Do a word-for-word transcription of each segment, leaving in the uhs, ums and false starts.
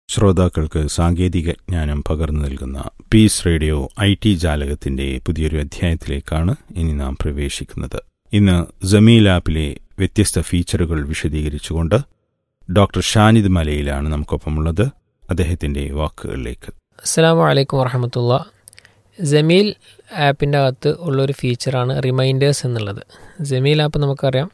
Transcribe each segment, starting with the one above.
ശ്രോതാക്കൾക്ക് സാങ്കേതിക ജ്ഞാനം പകർന്നു നൽകുന്ന പീസ് റേഡിയോ ഐ ടി ജാലകത്തിന്റെ പുതിയൊരു അധ്യായത്തിലേക്കാണ് ഇനി നാം പ്രവേശിക്കുന്നത്. ഇന്ന് ജമീൽ ആപ്പിലെ വ്യത്യസ്ത ഫീച്ചറുകൾ വിശദീകരിച്ചുകൊണ്ട് ഡോക്ടർ ഷാനിദ് മലയിലാണ് നമുക്കൊപ്പമുള്ളത്. അദ്ദേഹത്തിന്റെ വാക്കുകളിലേക്ക്. അസ്സലാമു അലൈക്കും വറഹമത്തുള്ള. ജമീൽ ആപ്പിൻ്റെ അകത്ത് ഉള്ളൊരു ഫീച്ചറാണ് റിമൈൻഡേഴ്സ് എന്നുള്ളത്. ജമീൽ ആപ്പ് നമുക്കറിയാം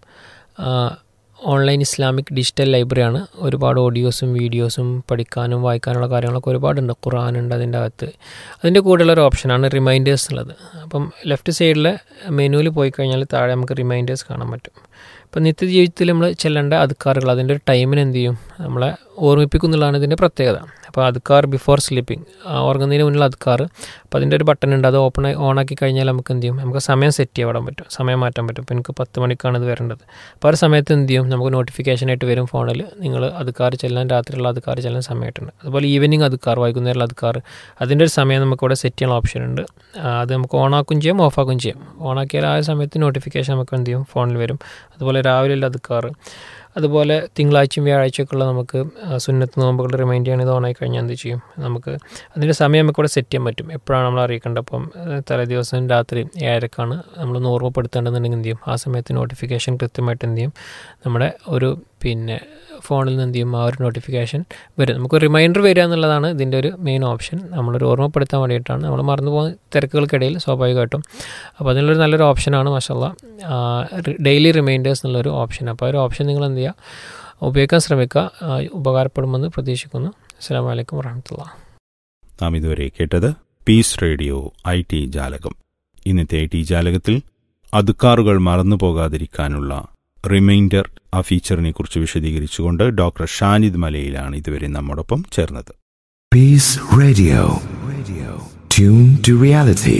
ഓൺലൈൻ ഇസ്ലാമിക് ഡിജിറ്റൽ ലൈബ്രറിയാണ്. ഒരുപാട് ഓഡിയോസും വീഡിയോസും പഠിക്കാനും വായിക്കാനുള്ള കാര്യങ്ങളൊക്കെ ഒരുപാടുണ്ട്. ഖുർആനുണ്ട് അതിൻ്റെ അകത്ത്. അതിൻ്റെ കൂടെയുള്ളൊരു ഓപ്ഷനാണ് റിമൈൻഡേഴ്സ് ഉള്ളത്. അപ്പം ലെഫ്റ്റ് സൈഡിലെ മെനുവിൽ പോയി കഴിഞ്ഞാൽ താഴെ നമുക്ക് റിമൈൻഡേഴ്സ് കാണാൻ പറ്റും. ഇപ്പം നിത്യജീവിതത്തിൽ നമ്മൾ ചെല്ലേണ്ട അദ്കാറുകൾ അതിൻ്റെ ഒരു ടൈമിന് എന്ത് ചെയ്യും, നമ്മളെ ഓർമ്മിപ്പിക്കുന്നുള്ളതാണ് ഇതിൻ്റെ പ്രത്യേകത. അപ്പോൾ അദ്കാർ ബിഫോർ സ്ലീപ്പിംഗ്, ഉറങ്ങുന്നതിന് മുന്നിൽ അദ്കാർ. അപ്പോൾ അതിൻ്റെ ഒരു ബട്ടൺ ഉണ്ട്, അത് ഓപ്പൺ ഓണാക്കി കഴിഞ്ഞാൽ നമുക്ക് എന്ത് ചെയ്യും, നമുക്ക് സമയം സെറ്റ് ചെയ്യാൻ പറ്റും, സമയം മാറ്റാൻ പറ്റും. ഇപ്പോൾ എനിക്ക് പത്ത് മണിക്കാണ് ഇത് വരേണ്ടത്. അപ്പോൾ ആ ഒരു സമയത്ത് എന്ത് ചെയ്യും, നമുക്ക് നോട്ടിഫിക്കേഷനായിട്ട് വരും ഫോണിൽ, നിങ്ങൾ അദ്കാർ ചെല്ലാൻ, രാത്രിയുള്ള അദ്കാർ ചെല്ലാൻ സമയമായിട്ടുണ്ട്. അതുപോലെ ഈവനിങ് അദ്കാർ, വൈകുന്നേരം അദ്കാർ, അതിൻ്റെ ഒരു സമയം നമുക്കിവിടെ സെറ്റ് ചെയ്യാനുള്ള ഓപ്ഷൻ ഉണ്ട്. അത് നമുക്ക് ഓണാക്കും ചെയ്യാം, ഓഫാക്കും ചെയ്യാം. ഓണാക്കിയാൽ ആ സമയത്ത് നോട്ടിഫിക്കേഷൻ നമുക്ക് എന്ത് ചെയ്യും, ഫോണിൽ വരും. അതുപോലെ രാവിലെ അദ്കാർ, അതുപോലെ തിങ്കളാഴ്ചയും വ്യാഴാഴ്ചയൊക്കെയുള്ള നമുക്ക് സുന്നത്ത് നോമ്പുകൾ റിമൈൻഡ് ചെയ്യാൻ ഇത് ഓണായി കഴിഞ്ഞാൽ എന്ത് ചെയ്യും, നമുക്ക് അതിൻ്റെ സമയം നമുക്കിവിടെ സെറ്റ് ചെയ്യാൻ പറ്റും. എപ്പോഴാണ് നമ്മൾ അറിയിക്കേണ്ടത്. അപ്പം തലേ ദിവസം രാത്രി ഏഴരക്കാണ് നമ്മൾ ഓർമ്മപ്പെടുത്തേണ്ടതെന്നുണ്ടെങ്കിൽ എന്ത് ചെയ്യും, ആ സമയത്ത് നോട്ടിഫിക്കേഷൻ കൃത്യമായിട്ട് എന്ത് ചെയ്യും, നമ്മുടെ ഒരു പിന്നെ ഫോണിൽ നിന്ന് എന്ത് ചെയ്യും, ആ ഒരു നോട്ടിഫിക്കേഷൻ വരും. നമുക്ക് റിമൈൻഡർ വരിക എന്നുള്ളതാണ് ഇതിൻ്റെ ഒരു മെയിൻ ഓപ്ഷൻ. നമ്മളൊരു ഓർമ്മപ്പെടുത്താൻ വേണ്ടിയിട്ടാണ്. നമ്മൾ മറന്നു പോകുന്ന തിരക്കുകൾക്കിടയിൽ സ്വാഭാവികമായിട്ടും. അപ്പോൾ അതിനുള്ളൊരു നല്ലൊരു ഓപ്ഷനാണ് മാഷാല്ലാ ഡെയിലി റിമൈൻഡേഴ്സ് എന്നുള്ളൊരു ഓപ്ഷൻ. അപ്പോൾ ആ ഒരു ഓപ്ഷൻ നിങ്ങൾ എന്ത് ചെയ്യുക, ഉപയോഗിക്കാൻ ശ്രമിക്കുക. ഉപകാരപ്പെടുമെന്ന് പ്രതീക്ഷിക്കുന്നു. അസ്സലാമു അലൈക്കും വറഹ്മത്തുള്ളാഹി. നാം ഇതുവരെ കേട്ടത് പീസ് റേഡിയോ ഐ ടി ജാലകം. ഇന്നത്തെ ഐ ടി ജാലകത്തിൽ അദ്കാറുകൾ മറന്നു പോകാതിരിക്കാനുള്ള റിമൈൻഡർ ആ ഫീച്ചറിനെ കുറിച്ച് വിശദീകരിച്ചുകൊണ്ട് ഡോക്ടർ ഷാനിദ് മലയിലാണ് ഇതുവരെ നമ്മോടൊപ്പം ചേർന്നത്. Piece radio, tune to reality.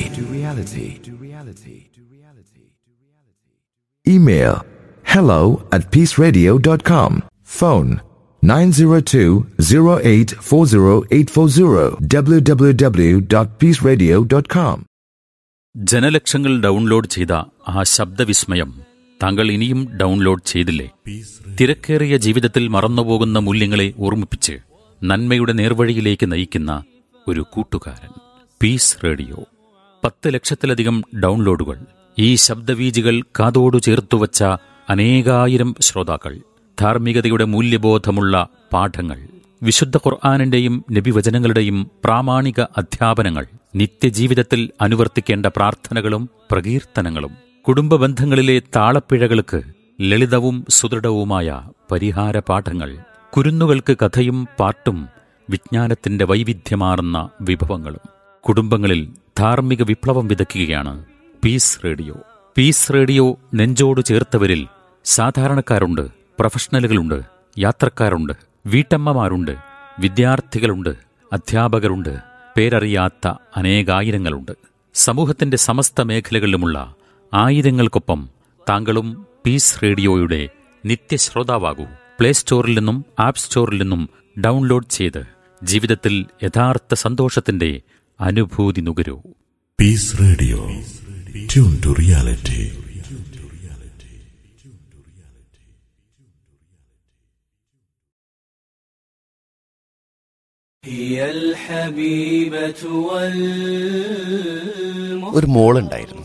Email hello at peaceradio dot com. Phone nine zero two zero eight four zero eight four zero. w w w dot peace radio dot com. ജനലക്ഷങ്ങൾ download ചെയ്ത ആ ശബ്ദവിസ്മയം താങ്കൾ ഇനിയും download ചെയ്തില്ലേ? തിരക്കേറിയ ജീവിതത്തിൽ മറന്നുപോകുന്ന മൂല്യങ്ങളെ ഓർമ്മിപ്പിച്ച് നന്മയുടെ നേർവഴിയിലേക്ക് നയിക്കുന്ന ഒരു കൂട്ടുകാരൻ. Piece radio. പത്ത് ലക്ഷത്തിലധികം ഡൗൺലോഡുകൾ. ഈ ശബ്ദവീജികൾ കാതോടു ചേർത്തുവച്ച അനേകായിരം ശ്രോതാക്കൾ. ധാർമ്മികതയുടെ മൂല്യബോധമുള്ള പാഠങ്ങൾ, വിശുദ്ധ ഖുർആനിന്റെയും നബിവചനങ്ങളുടെയും പ്രാമാണിക അധ്യാപനങ്ങൾ, നിത്യജീവിതത്തിൽ അനുവർത്തിക്കേണ്ട പ്രാർത്ഥനകളും പ്രകീർത്തനങ്ങളും, കുടുംബ ബന്ധങ്ങളിലെ താളപ്പിഴകൾക്ക് ലളിതവും സുദൃഢവുമായ പരിഹാര പാഠങ്ങൾ, കുരുന്നുകൾക്ക് കഥയും പാട്ടും വിജ്ഞാനത്തിന്റെ വൈവിധ്യമാർന്ന വിഭവങ്ങളും. കുടുംബങ്ങളിൽ ധാർമ്മിക വിപ്ലവം വിതയ്ക്കുകയാണ് പീസ് റേഡിയോ. പീസ് റേഡിയോ നെഞ്ചോട് ചേർത്തവരിൽ സാധാരണക്കാരുണ്ട്, പ്രൊഫഷണലുകളുണ്ട്, യാത്രക്കാരുണ്ട്, വീട്ടമ്മമാരുണ്ട്, വിദ്യാർത്ഥികളുണ്ട്, അധ്യാപകരുണ്ട്, പേരറിയാത്ത അനേകായിരങ്ങളുണ്ട്. സമൂഹത്തിന്റെ സമസ്ത മേഖലകളിലുമുള്ള ആയിരങ്ങൾക്കൊപ്പം താങ്കളും പീസ് റേഡിയോയുടെ നിത്യശ്രോതാവാകൂ. പ്ലേ സ്റ്റോറിൽ നിന്നും ആപ്പ് സ്റ്റോറിൽ നിന്നും ഡൗൺലോഡ് ചെയ്ത് ജീവിതത്തിൽ യഥാർത്ഥ സന്തോഷത്തിന്റെ അനുഭൂതി നുകരൂ. Piece radio, tune to reality. ഒരു മോളുണ്ടായിരുന്നു.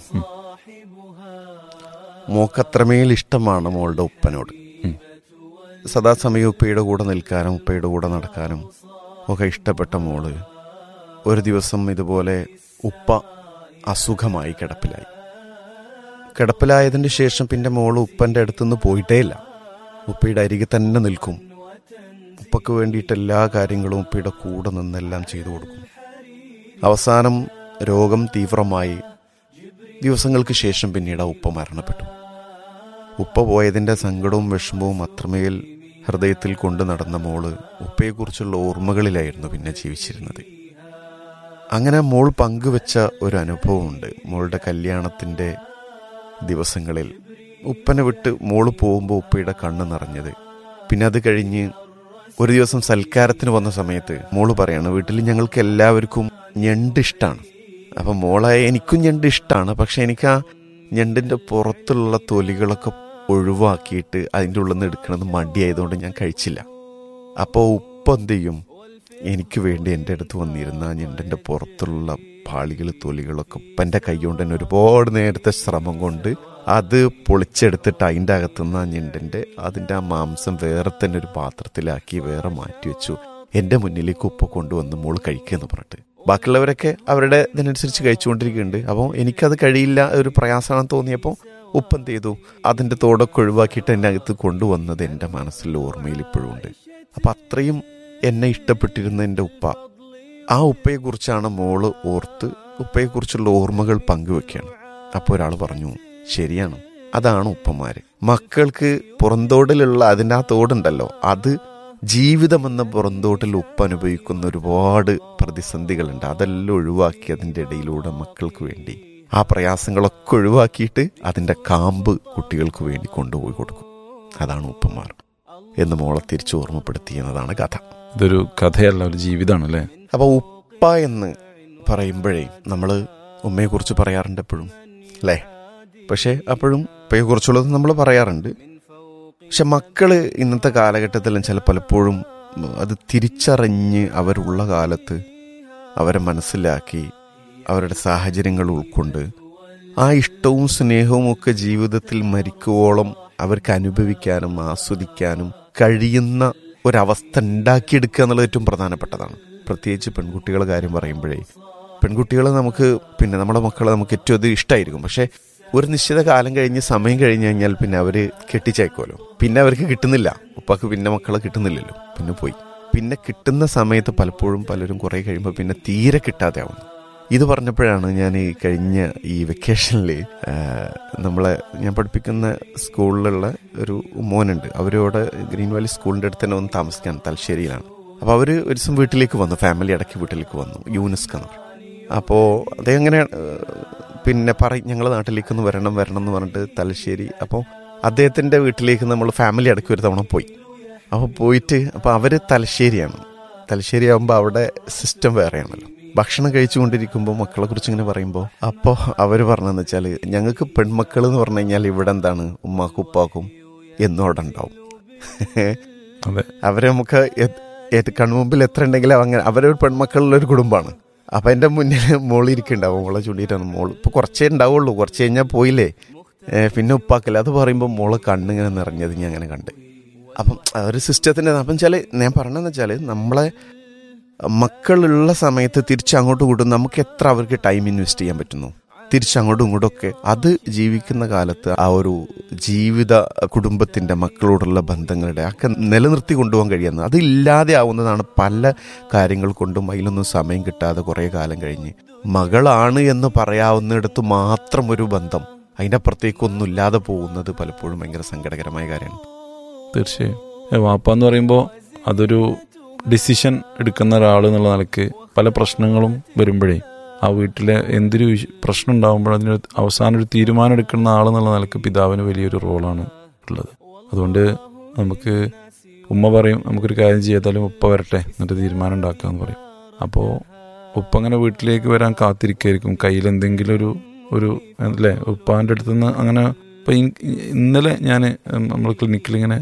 മോക്കത്രമേൽ ഇഷ്ടമാണ് മോളുടെ ഉപ്പനോട്. സദാസമയം ഉപ്പയുടെ കൂടെ നിൽക്കാനും ഉപ്പയുടെ കൂടെ നടക്കാനും ഒക്കെ ഇഷ്ടപ്പെട്ട മോള് ഒരു ദിവസം ഇതുപോലെ ഉപ്പ അസുഖമായി കിടപ്പിലായി. കിടപ്പിലായതിന് ശേഷം പിന്നെ മോള് ഉപ്പൻ്റെ അടുത്തുനിന്ന് പോയിട്ടേയില്ല. ഉപ്പയുടെ അരികെ തന്നെ നിൽക്കും. ഉപ്പക്ക് വേണ്ടിയിട്ട് എല്ലാ കാര്യങ്ങളും ഉപ്പയുടെ കൂടെ നിന്നെല്ലാം ചെയ്തു കൊടുക്കും. അവസാനം രോഗം തീവ്രമായി. ദിവസങ്ങൾക്ക് ശേഷം പിന്നീട് ഉപ്പ മരണപ്പെട്ടു. ഉപ്പ പോയതിൻ്റെ സങ്കടവും വിഷമവും അത്രമേൽ ഹൃദയത്തിൽ കൊണ്ടു നടന്ന മോള് ഉപ്പയെക്കുറിച്ചുള്ള ഓർമ്മകളിലായിരുന്നു പിന്നെ ജീവിച്ചിരുന്നത്. അങ്ങനെ മോൾ പങ്കുവെച്ച ഒരു അനുഭവമുണ്ട്. മോളുടെ കല്യാണത്തിൻ്റെ ദിവസങ്ങളിൽ ഉപ്പനെ വിട്ട് മോള് പോകുമ്പോൾ ഉപ്പയുടെ കണ്ണ് നിറഞ്ഞത്. പിന്നെ അത് കഴിഞ്ഞ് ഒരു ദിവസം സൽക്കാരത്തിന് വന്ന സമയത്ത് മോള് പറയാണ്, വീട്ടിൽ ഞങ്ങൾക്ക് എല്ലാവർക്കും ഞണ്ട് ഇഷ്ടമാണ്. അപ്പം മോളായ എനിക്കും ഞണ്ട് ഇഷ്ടമാണ്. പക്ഷെ എനിക്ക് ആ ഞണ്ടിൻ്റെ പുറത്തുള്ള തൊലികളൊക്കെ ഒഴിവാക്കിയിട്ട് അതിൻ്റെ ഉള്ളിൽ നിന്ന് എടുക്കണമെന്ന് മടിയായതുകൊണ്ട് ഞാൻ കഴിച്ചില്ല. അപ്പോൾ ഉപ്പ എന്ത് ചെയ്യും, എനിക്ക് വേണ്ടി എൻ്റെ അടുത്ത് വന്നിരുന്ന ആ ഞണ്ടിൻ്റെ പുറത്തുള്ള പാളികൾ തൊലികളൊക്കെ ഉപ്പൻ്റെ കൈ കൊണ്ട് തന്നെ ഒരുപാട് നേരത്തെ ശ്രമം കൊണ്ട് അത് പൊളിച്ചെടുത്തിട്ട് അതിൻ്റെ അകത്തുനിന്ന് ആ ഞണ്ടിൻ്റെ അതിൻ്റെ ആ മാംസം വേറെ തന്നെ ഒരു പാത്രത്തിലാക്കി വേറെ മാറ്റി വെച്ചു. എൻ്റെ മുന്നിലേക്ക് ഉപ്പ കൊണ്ടുവന്ന് മോള് കഴിക്കുക എന്ന് പറഞ്ഞിട്ട്. ബാക്കിയുള്ളവരൊക്കെ അവരുടെ ഇതിനനുസരിച്ച് കഴിച്ചുകൊണ്ടിരിക്കുന്നുണ്ട്. അപ്പോൾ എനിക്കത് കഴിയില്ല, ഒരു പ്രയാസമാണെന്ന് തോന്നിയപ്പോൾ ഉപ്പ എന്ത് ചെയ്തു, അതിൻ്റെ തോടൊക്കെ ഒഴിവാക്കിയിട്ട് എൻ്റെ അകത്ത് കൊണ്ടുവന്നത് എൻ്റെ മനസ്സിൽ ഓർമ്മയിൽ ഇപ്പോഴും ഉണ്ട്. അപ്പം അത്രയും എന്നെ ഇഷ്ടപ്പെട്ടിരുന്ന എൻ്റെ ഉപ്പ, ആ ഉപ്പയെക്കുറിച്ചാണ് മോള് ഓർത്ത് ഉപ്പയെക്കുറിച്ചുള്ള ഓർമ്മകൾ പങ്കുവെക്കുകയാണ്. അപ്പോൾ ഒരാൾ പറഞ്ഞു, ശരിയാണ്, അതാണ് ഉപ്പമാര്. മക്കൾക്ക് പുറന്തോടിലുള്ള അതിൻ്റെ ആ തോടുണ്ടല്ലോ, അത് ജീവിതമെന്ന പുറന്തോട്ടിൽ ഉപ്പ അനുഭവിക്കുന്ന ഒരുപാട് പ്രതിസന്ധികളുണ്ട്. അതെല്ലാം ഒഴിവാക്കി അതിൻ്റെ ഇടയിലൂടെ മക്കൾക്ക് വേണ്ടി ആ പ്രയാസങ്ങളൊക്കെ ഒഴിവാക്കിയിട്ട് അതിൻ്റെ കാമ്പ് കുട്ടികൾക്ക് വേണ്ടി കൊണ്ടുപോയി കൊടുക്കും. അതാണ് ഉപ്പമാർ എന്ന് മോളെ തിരിച്ചു ഓർമ്മപ്പെടുത്തിയെന്നതാണ് കഥ. ഇതൊരു കഥയല്ല, ഒരു ജീവിതമാണല്ലേ. അപ്പോൾ ഉപ്പ എന്ന് പറയുമ്പോഴേ നമ്മൾ ഉമ്മയെക്കുറിച്ച് പറയാറുണ്ട് എപ്പോഴും, അല്ലേ? പക്ഷേ അപ്പോഴും ഉപ്പയെക്കുറിച്ചുള്ളത് നമ്മൾ പറയാറുണ്ട്. പക്ഷെ മക്കള് ഇന്നത്തെ കാലഘട്ടത്തിലും ചില പലപ്പോഴും അത് തിരിച്ചറിഞ്ഞ് അവരുള്ള കാലത്ത് അവരെ മനസ്സിലാക്കി അവരുടെ സാഹചര്യങ്ങൾ ഉൾക്കൊണ്ട് ആ ഇഷ്ടവും സ്നേഹവും ഒക്കെ ജീവിതത്തിൽ മരിക്കുവോളം അവർക്ക് അനുഭവിക്കാനും ആസ്വദിക്കാനും കഴിയുന്ന ഒരവസ്ഥ ഉണ്ടാക്കിയെടുക്കുക എന്നുള്ളത് ഏറ്റവും പ്രധാനപ്പെട്ടതാണ്. പ്രത്യേകിച്ച് പെൺകുട്ടികളുടെ കാര്യം പറയുമ്പോഴേ, പെൺകുട്ടികളെ നമുക്ക് പിന്നെ നമ്മുടെ മക്കളെ നമുക്ക് ഏറ്റവും അത് ഇഷ്ടമായിരിക്കും. പക്ഷേ ഒരു നിശ്ചിത കാലം കഴിഞ്ഞ് സമയം കഴിഞ്ഞ് കഴിഞ്ഞാൽ പിന്നെ അവർ കെട്ടിച്ചേക്കുമല്ലോ, പിന്നെ അവർക്ക് കിട്ടുന്നില്ല. ഉപ്പാക്ക് പിന്നെ മക്കളെ കിട്ടുന്നില്ലല്ലോ, പിന്നെ പോയി. പിന്നെ കിട്ടുന്ന സമയത്ത് പലപ്പോഴും പലരും കുറേ കഴിയുമ്പോൾ പിന്നെ തീരെ കിട്ടാതെ ആവുന്നു. ഇത് പറഞ്ഞപ്പോഴാണ് ഞാൻ ഈ കഴിഞ്ഞ ഈ വെക്കേഷനിൽ നമ്മളെ ഞാൻ പഠിപ്പിക്കുന്ന സ്കൂളിലുള്ള ഒരു മോനുണ്ട്, അവരോട് ഗ്രീൻ വാലി സ്കൂളിൻ്റെ അടുത്ത് തന്നെ വന്ന് താമസിക്കാൻ തലശ്ശേരിയിലാണ്. അപ്പോൾ അവർ ഒരു ദിവസം വീട്ടിലേക്ക് വന്നു, ഫാമിലി അടക്കി വീട്ടിലേക്ക് വന്നു, യൂനിസ്ക എന്ന് പറയും. അപ്പോൾ അദ്ദേഹം ഇങ്ങനെ പിന്നെ പറയും, ഞങ്ങൾ നാട്ടിലേക്കൊന്ന് വരണം വരണം എന്ന് പറഞ്ഞിട്ട് തലശ്ശേരി. അപ്പോൾ അദ്ദേഹത്തിൻ്റെ വീട്ടിലേക്ക് നമ്മൾ ഫാമിലി അടക്കി ഒരു തവണ പോയി. അപ്പോൾ പോയിട്ട് അപ്പോൾ അവർ തലശ്ശേരിയാണ്. തലശ്ശേരി ആകുമ്പോൾ അവിടെ സിസ്റ്റം വേറെയാണല്ലോ. ഭക്ഷണം കഴിച്ചുകൊണ്ടിരിക്കുമ്പോൾ മക്കളെ കുറിച്ച് ഇങ്ങനെ പറയുമ്പോൾ അപ്പോൾ അവർ പറഞ്ഞതെന്ന് വെച്ചാൽ, ഞങ്ങൾക്ക് പെൺമക്കൾ എന്ന് പറഞ്ഞു കഴിഞ്ഞാൽ ഇവിടെ എന്താണ് ഉമ്മാക്കും ഉപ്പാക്കും എന്നും അവിടെ ഉണ്ടാവും. അവരെ നമുക്ക് കൺമുമ്പിൽ എത്ര ഉണ്ടെങ്കിലും അങ്ങനെ അവരൊരു പെൺമക്കളുള്ളൊരു കുടുംബമാണ്. അപ്പം എൻ്റെ മുന്നിൽ മോളിരിക്കുന്നുണ്ടാവും, മോളെ ചൂണ്ടിയിട്ടാണ്. മോൾ ഇപ്പോൾ കുറച്ചേ ഉണ്ടാവുള്ളൂ, കുറച്ച് കഴിഞ്ഞാൽ പോയില്ലേ, പിന്നെ ഉപ്പാക്കില്ല. അത് പറയുമ്പോൾ മോളെ കണ്ണിങ്ങനെ നിറഞ്ഞത് ഞാൻ അങ്ങനെ കണ്ട്. അപ്പം ഒരു സിസ്റ്റത്തിൻ്റെ അപ്പം വെച്ചാൽ ഞാൻ പറഞ്ഞതെന്ന് വെച്ചാൽ, നമ്മളെ മക്കളുള്ള സമയത്ത് തിരിച്ചങ്ങോട്ടും ഇങ്ങോട്ടും നമുക്ക് എത്ര അവർക്ക് ടൈം ഇൻവെസ്റ്റ് ചെയ്യാൻ പറ്റുന്നു, തിരിച്ചങ്ങോട്ടും ഇങ്ങോട്ടൊക്കെ അത് ജീവിക്കുന്ന കാലത്ത് ആ ഒരു ജീവിത കുടുംബത്തിൻ്റെ മക്കളോടുള്ള ബന്ധങ്ങളുടെ ഒക്കെ നിലനിർത്തി കൊണ്ടുപോകാൻ കഴിയുന്നത്. അത് ഇല്ലാതെ ആവുന്നതാണ് പല കാര്യങ്ങൾ കൊണ്ടും. അതിലൊന്നും സമയം കിട്ടാതെ കുറേ കാലം കഴിഞ്ഞ് മകളാണ് എന്ന് പറയാവുന്നിടത്ത് മാത്രം ഒരു ബന്ധം, അതിൻ്റെ അപ്പുറത്തേക്കൊന്നും ഇല്ലാതെ പോകുന്നത് പലപ്പോഴും ഭയങ്കര സങ്കടകരമായ കാര്യമാണ്. തീർച്ചയായും വാപ്പ എന്ന് പറയുമ്പോൾ അതൊരു ഡിസിഷൻ എടുക്കുന്ന ഒരാൾ എന്നുള്ള നിലയ്ക്ക് പല പ്രശ്നങ്ങളും വരുമ്പോഴേ ആ വീട്ടിലെ എന്തൊരു പ്രശ്നം ഉണ്ടാകുമ്പോൾ അതിന് അവസാനം ഒരു തീരുമാനം എടുക്കുന്ന ആളെന്നുള്ള നിലയ്ക്ക് പിതാവിന് വലിയൊരു റോളാണ് ഉള്ളത്. അതുകൊണ്ട് നമുക്ക് ഉമ്മ പറയും നമുക്കൊരു കാര്യം ചെയ്താലും ഉപ്പ വരട്ടെ എന്നിട്ട് തീരുമാനം ഉണ്ടാക്കാമെന്ന് പറയും. അപ്പോൾ ഉപ്പ അങ്ങനെ വീട്ടിലേക്ക് വരാൻ കാത്തിരിക്കായിരിക്കും, കയ്യിൽ എന്തെങ്കിലും ഒരു ഒരു അല്ലേ ഉപ്പാൻ്റെ അടുത്ത് നിന്ന്. അങ്ങനെ ഇപ്പം ഇന്നലെ ഞാൻ നമ്മൾ ക്ലിനിക്കിൽ ഇങ്ങനെ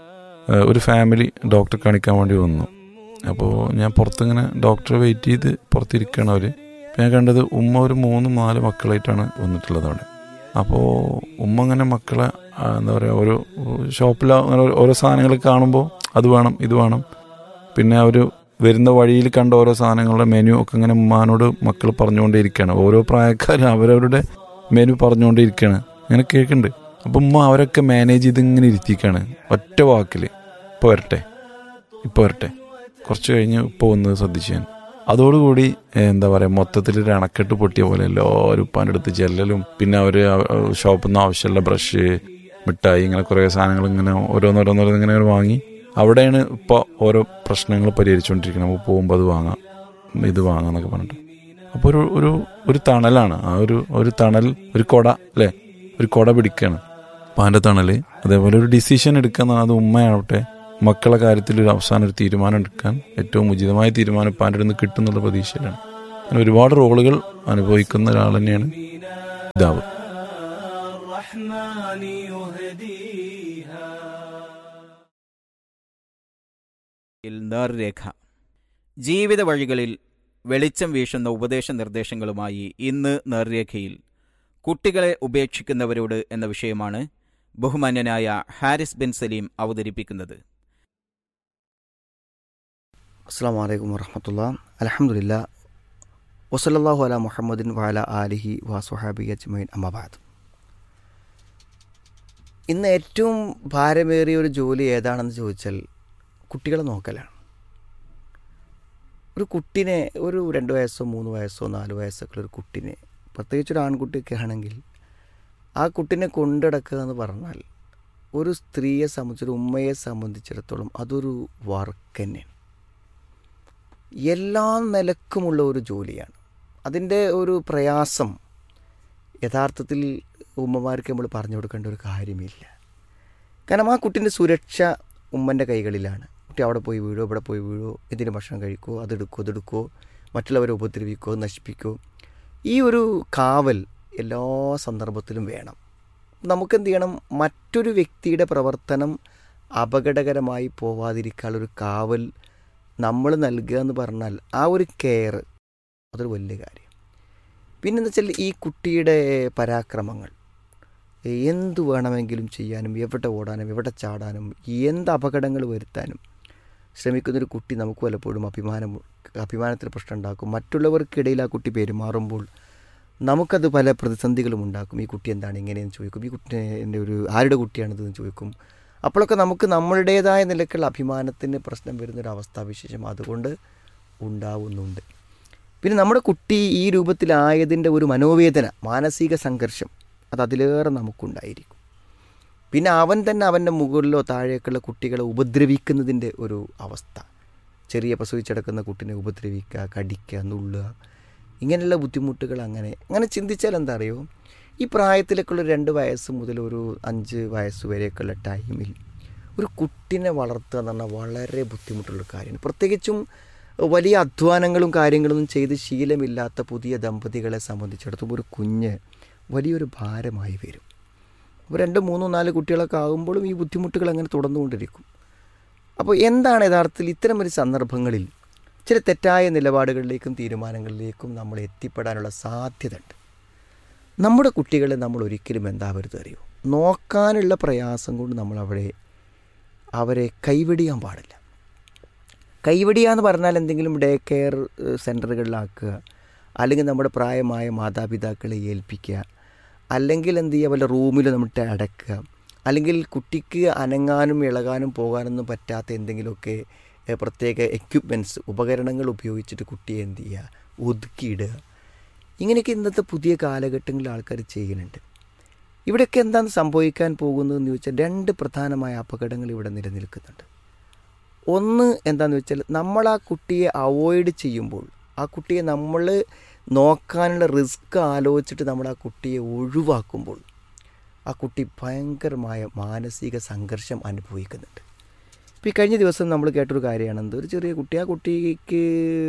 ഒരു ഫാമിലി ഡോക്ടറെ കാണിക്കാൻ വേണ്ടി വന്നു. അപ്പോൾ ഞാൻ പുറത്തിങ്ങനെ ഡോക്ടറെ വെയിറ്റ് ചെയ്ത് പുറത്തിരിക്കുകയാണ് അവർ. അപ്പോൾ ഞാൻ കണ്ടത് ഉമ്മ ഒരു മൂന്ന് നാല് മക്കളായിട്ടാണ് വന്നിട്ടുള്ളത് അവിടെ. അപ്പോൾ ഉമ്മ അങ്ങനെ മക്കളെ എന്താ പറയുക, ഓരോ ഷോപ്പിൽ അങ്ങനെ ഓരോ സാധനങ്ങൾ കാണുമ്പോൾ അത് വേണം ഇത് വേണം, പിന്നെ അവർ വരുന്ന വഴിയിൽ കണ്ട ഓരോ സാധനങ്ങളുടെ മെനു ഒക്കെ ഇങ്ങനെ ഉമ്മാനോട് മക്കൾ പറഞ്ഞുകൊണ്ടേയിരിക്കുകയാണ്. ഓരോ പ്രായക്കാരും അവരവരുടെ മെനു പറഞ്ഞുകൊണ്ടേയിരിക്കുകയാണ്, അങ്ങനെ കേൾക്കുന്നുണ്ട്. അപ്പം ഉമ്മ അവരൊക്കെ മാനേജ് ചെയ്ത് ഇങ്ങനെ ഇരുത്തിക്കാണ് ഒറ്റ വാക്കിൽ, ഇപ്പോൾ വരട്ടെ ഇപ്പോൾ വരട്ടെ. കുറച്ച് കഴിഞ്ഞ് ഇപ്പോൾ വന്ന് ശ്രദ്ധിച്ചു ഞാൻ. അതോടുകൂടി എന്താ പറയുക, മൊത്തത്തിലൊരു അണക്കെട്ട് പൊട്ടിയ പോലെ എല്ലാവരും ഉപ്പാൻ്റെ അടുത്ത് ചെല്ലലും, പിന്നെ അവർ ഷോപ്പിൽ നിന്ന് ആവശ്യമുള്ള ബ്രഷ്, മിഠായി, ഇങ്ങനെ കുറേ സാധനങ്ങൾ ഇങ്ങനെ ഓരോന്നോരോന്നോരോന്ന് ഇങ്ങനെ വാങ്ങി അവിടെയാണ് ഇപ്പോൾ ഓരോ പ്രശ്നങ്ങൾ പരിഹരിച്ചുകൊണ്ടിരിക്കുന്നത്. നമുക്ക് പോകുമ്പോൾ അത് വാങ്ങാം ഇത് വാങ്ങാം എന്നൊക്കെ പറഞ്ഞിട്ട്. അപ്പോൾ ഒരു ഒരു ഒരു തണലാണ് ആ ഒരു ഒരു തണൽ, ഒരു കൊട അല്ലേ, ഒരു കൊട പിടിക്കുകയാണ് ഉപ്പാൻ്റെ തണൽ. അതേപോലെ ഒരു ഡിസിഷൻ എടുക്കുക, അത് ഉമ്മയാവട്ടെ മക്കളെ കാര്യത്തിൽ ഒരു അവസാനം ഒരു തീരുമാനം എടുക്കാൻ ഏറ്റവും ഉചിതമായ തീരുമാനം ഉപ്പാൻ്റെ അടുത്ത് നിന്ന് കിട്ടുന്നുള്ള പ്രതീക്ഷയിലാണ്. അങ്ങനെ ഒരുപാട് റോളുകൾ അനുഭവിക്കുന്ന ഒരാൾ തന്നെയാണ് പിതാവ്. നേർരേഖ ജീവിത വഴികളിൽ വെളിച്ചം വീശുന്ന ഉപദേശ നിർദ്ദേശങ്ങളുമായി ഇന്ന് നേർരേഖയിൽ കുട്ടികളെ ഉപേക്ഷിക്കുന്നവരോട് എന്ന വിഷയമാണ് ബഹുമാന്യനായ ഹാരിസ് ബിൻ സലീം അവതരിപ്പിക്കുന്നത്. അസ്സലാമു അലൈക്കും വറഹ്മത്തുള്ളാഹി. അൽഹംദുലില്ലാഹ് വസല്ലല്ലാഹു അലാ മുഹമ്മദിൻ വഅല ആലിഹി വസ്വഹാബിഹി അജ്മഈൻ. അമ്മാ ബഅദ്. ഇന്ന് ഏറ്റവും ഭാരമേറിയ ഒരു ജോലി ഏതാണെന്ന് ചോദിച്ചാൽ കുട്ടികളെ നോക്കലാണ്. ഒരു കുട്ടിനെ, ഒരു രണ്ട് വയസ്സോ മൂന്ന് വയസ്സോ നാല് വയസ്സൊക്കെ ഒരു കുട്ടിനെ, പ്രത്യേകിച്ച് ഒരു ആൺകുട്ടിയൊക്കെ ആണെങ്കിൽ ആ കുട്ടിനെ കൊണ്ടുനടക്കുക എന്ന് പറഞ്ഞാൽ ഒരു സ്ത്രീയെ സംബന്ധിച്ച്, ഒരു ഉമ്മയെ സംബന്ധിച്ചിടത്തോളം അതൊരു വർക്ക് തന്നെയാണ്. എല്ലാ നിലക്കുമുള്ള ഒരു ജോലിയാണ്. അതിൻ്റെ ഒരു പ്രയാസം യഥാർത്ഥത്തിൽ ഉമ്മമാർക്ക് നമ്മൾ പറഞ്ഞു കൊടുക്കേണ്ട ഒരു കാര്യമില്ല. കാരണം ആ കുട്ടീൻ്റെ സുരക്ഷ ഉമ്മൻ്റെ കൈകളിലാണ്. കുട്ടി അവിടെ പോയി വീഴോ, ഇവിടെ പോയി വീഴോ, എന്തിന് ഭക്ഷണം കഴിക്കുമോ, അതെടുക്കോ അതെടുക്കോ, മറ്റുള്ളവരെ ഉപദ്രവിക്കോ, നശിപ്പിക്കോ, ഈ ഒരു കാവൽ എല്ലാ സന്ദർഭത്തിലും വേണം. നമുക്കെന്ത് ചെയ്യണം? മറ്റൊരു വ്യക്തിയുടെ പ്രവർത്തനം അപകടകരമായി പോവാതിരിക്കാനുള്ളൊരു കാവൽ നമ്മൾ നൽകുക എന്ന് പറഞ്ഞാൽ ആ ഒരു കെയർ അതൊരു വലിയ കാര്യം. പിന്നെന്താ വെച്ചാൽ ഈ കുട്ടിയുടെ പരാക്രമങ്ങൾ, എന്തു വേണമെങ്കിലും ചെയ്യാനും എവിടെ ഓടാനും എവിടെ ചാടാനും എന്ത് അപകടങ്ങൾ വരുത്താനും ശ്രമിക്കുന്നൊരു കുട്ടി നമുക്ക് പലപ്പോഴും അഭിമാനം അഭിമാനത്തിന് പ്രശ്നം ഉണ്ടാക്കും. മറ്റുള്ളവർക്കിടയിൽ ആ കുട്ടി പെരുമാറുമ്പോൾ നമുക്കത് പല പ്രതിസന്ധികളും ഉണ്ടാക്കും. ഈ കുട്ടി എന്താണ് ഇങ്ങനെയെന്ന് ചോദിക്കും, ഈ കുട്ടി എൻ്റെ ഒരു ആരുടെ കുട്ടിയാണിതെന്ന് ചോദിക്കും. അപ്പോഴൊക്കെ നമുക്ക് നമ്മളുടേതായ നിലക്കുള്ള അഭിമാനത്തിന് പ്രശ്നം വരുന്നൊരവസ്ഥാവിശേഷം അതുകൊണ്ട് ഉണ്ടാവുന്നുണ്ട്. പിന്നെ നമ്മുടെ കുട്ടി ഈ രൂപത്തിലായതിൻ്റെ ഒരു മനോവേദന, മാനസിക സംഘർഷം അത് അതിലേറെ നമുക്കുണ്ടായിരിക്കും. പിന്നെ അവൻ തന്നെ അവൻ്റെ മുകളിലോ താഴേക്കുള്ള കുട്ടികളെ ഉപദ്രവിക്കുന്നതിൻ്റെ ഒരു അവസ്ഥ, ചെറിയ പ്രസവിച്ചെടുക്കുന്ന കുട്ടിനെ ഉപദ്രവിക്കുക, കടിക്കുക, നുള്ളുക, ഇങ്ങനെയുള്ള ബുദ്ധിമുട്ടുകൾ. അങ്ങനെ അങ്ങനെ ചിന്തിച്ചാൽ എന്താ അറിയോ, ഈ പ്രായത്തിലേക്കുള്ള രണ്ട് വയസ്സ് മുതൽ ഒരു അഞ്ച് വയസ്സ് വരെയൊക്കെയുള്ള ടൈമിൽ ഒരു കുട്ടിനെ വളർത്തുക എന്ന് പറഞ്ഞാൽ വളരെ ബുദ്ധിമുട്ടുള്ള കാര്യമാണ്. പ്രത്യേകിച്ചും വലിയ അധ്വാനങ്ങളും കാര്യങ്ങളൊന്നും ചെയ്ത് ശീലമില്ലാത്ത പുതിയ ദമ്പതികളെ സംബന്ധിച്ചിടത്തോളം ഒരു കുഞ്ഞ് വലിയൊരു ഭാരമായി വരും. അപ്പോൾ രണ്ട് മൂന്നോ നാല് കുട്ടികളൊക്കെ ആകുമ്പോഴും ഈ ബുദ്ധിമുട്ടുകൾ അങ്ങനെ തുടർന്നുകൊണ്ടിരിക്കും. അപ്പോൾ എന്താണ് യഥാർത്ഥത്തിൽ ഇത്തരം ഒരു സന്ദർഭങ്ങളിൽ ചില തെറ്റായ നിലപാടുകളിലേക്കും തീരുമാനങ്ങളിലേക്കും നമ്മൾ എത്തിപ്പെടാനുള്ള സാധ്യത ഉണ്ട്. നമ്മുടെ കുട്ടികളെ നമ്മൾ ഒരിക്കലും എന്താവരുത് അറിയോ, നോക്കാനുള്ള പ്രയാസം കൊണ്ട് നമ്മൾ അവിടെ അവരെ കൈവെടിയാൻ പാടില്ല. കൈവെടിയ എന്ന് പറഞ്ഞാൽ എന്തെങ്കിലും ഡേ കെയർ സെൻറ്ററുകളിലാക്കുക, അല്ലെങ്കിൽ നമ്മുടെ പ്രായമായ മാതാപിതാക്കളെ ഏൽപ്പിക്കുക, അല്ലെങ്കിൽ എന്ത് ചെയ്യുക, വല്ല റൂമിൽ നമ്മിട്ട് അടക്കുക, അല്ലെങ്കിൽ കുട്ടിക്ക് അനങ്ങാനും ഇളകാനും പോകാനൊന്നും പറ്റാത്ത എന്തെങ്കിലുമൊക്കെ പ്രത്യേക എക്യുപ്മെൻറ്റ്സ്, ഉപകരണങ്ങൾ ഉപയോഗിച്ചിട്ട് കുട്ടിയെ എന്ത് ചെയ്യുക, ഒതുക്കിയിടുക. ഇങ്ങനെയൊക്കെ ഇന്നത്തെ പുതിയ കാലഘട്ടങ്ങളിൽ ആൾക്കാർ ചെയ്യുന്നുണ്ട്. ഇവിടെയൊക്കെ എന്താണ് സംഭവിക്കാൻ പോകുന്നതെന്ന് ചോദിച്ചാൽ രണ്ട് പ്രധാനമായ അപകടങ്ങൾ ഇവിടെ നിലനിൽക്കുന്നുണ്ട്. ഒന്ന് എന്താണെന്ന് വെച്ചാൽ നമ്മൾ ആ കുട്ടിയെ അവോയ്ഡ് ചെയ്യുമ്പോൾ, ആ കുട്ടിയെ നമ്മൾ നോക്കാനുള്ള റിസ്ക് ആലോചിച്ചിട്ട് നമ്മൾ ആ കുട്ടിയെ ഒഴിവാക്കുമ്പോൾ ആ കുട്ടി ഭയങ്കരമായ മാനസിക സംഘർഷം അനുഭവിക്കുന്നുണ്ട്. ഇപ്പോൾ ഈ കഴിഞ്ഞ ദിവസം നമ്മൾ കേട്ടൊരു കാര്യമാണെന്ത്, ഒരു ചെറിയ കുട്ടി, ആ കുട്ടിക്ക്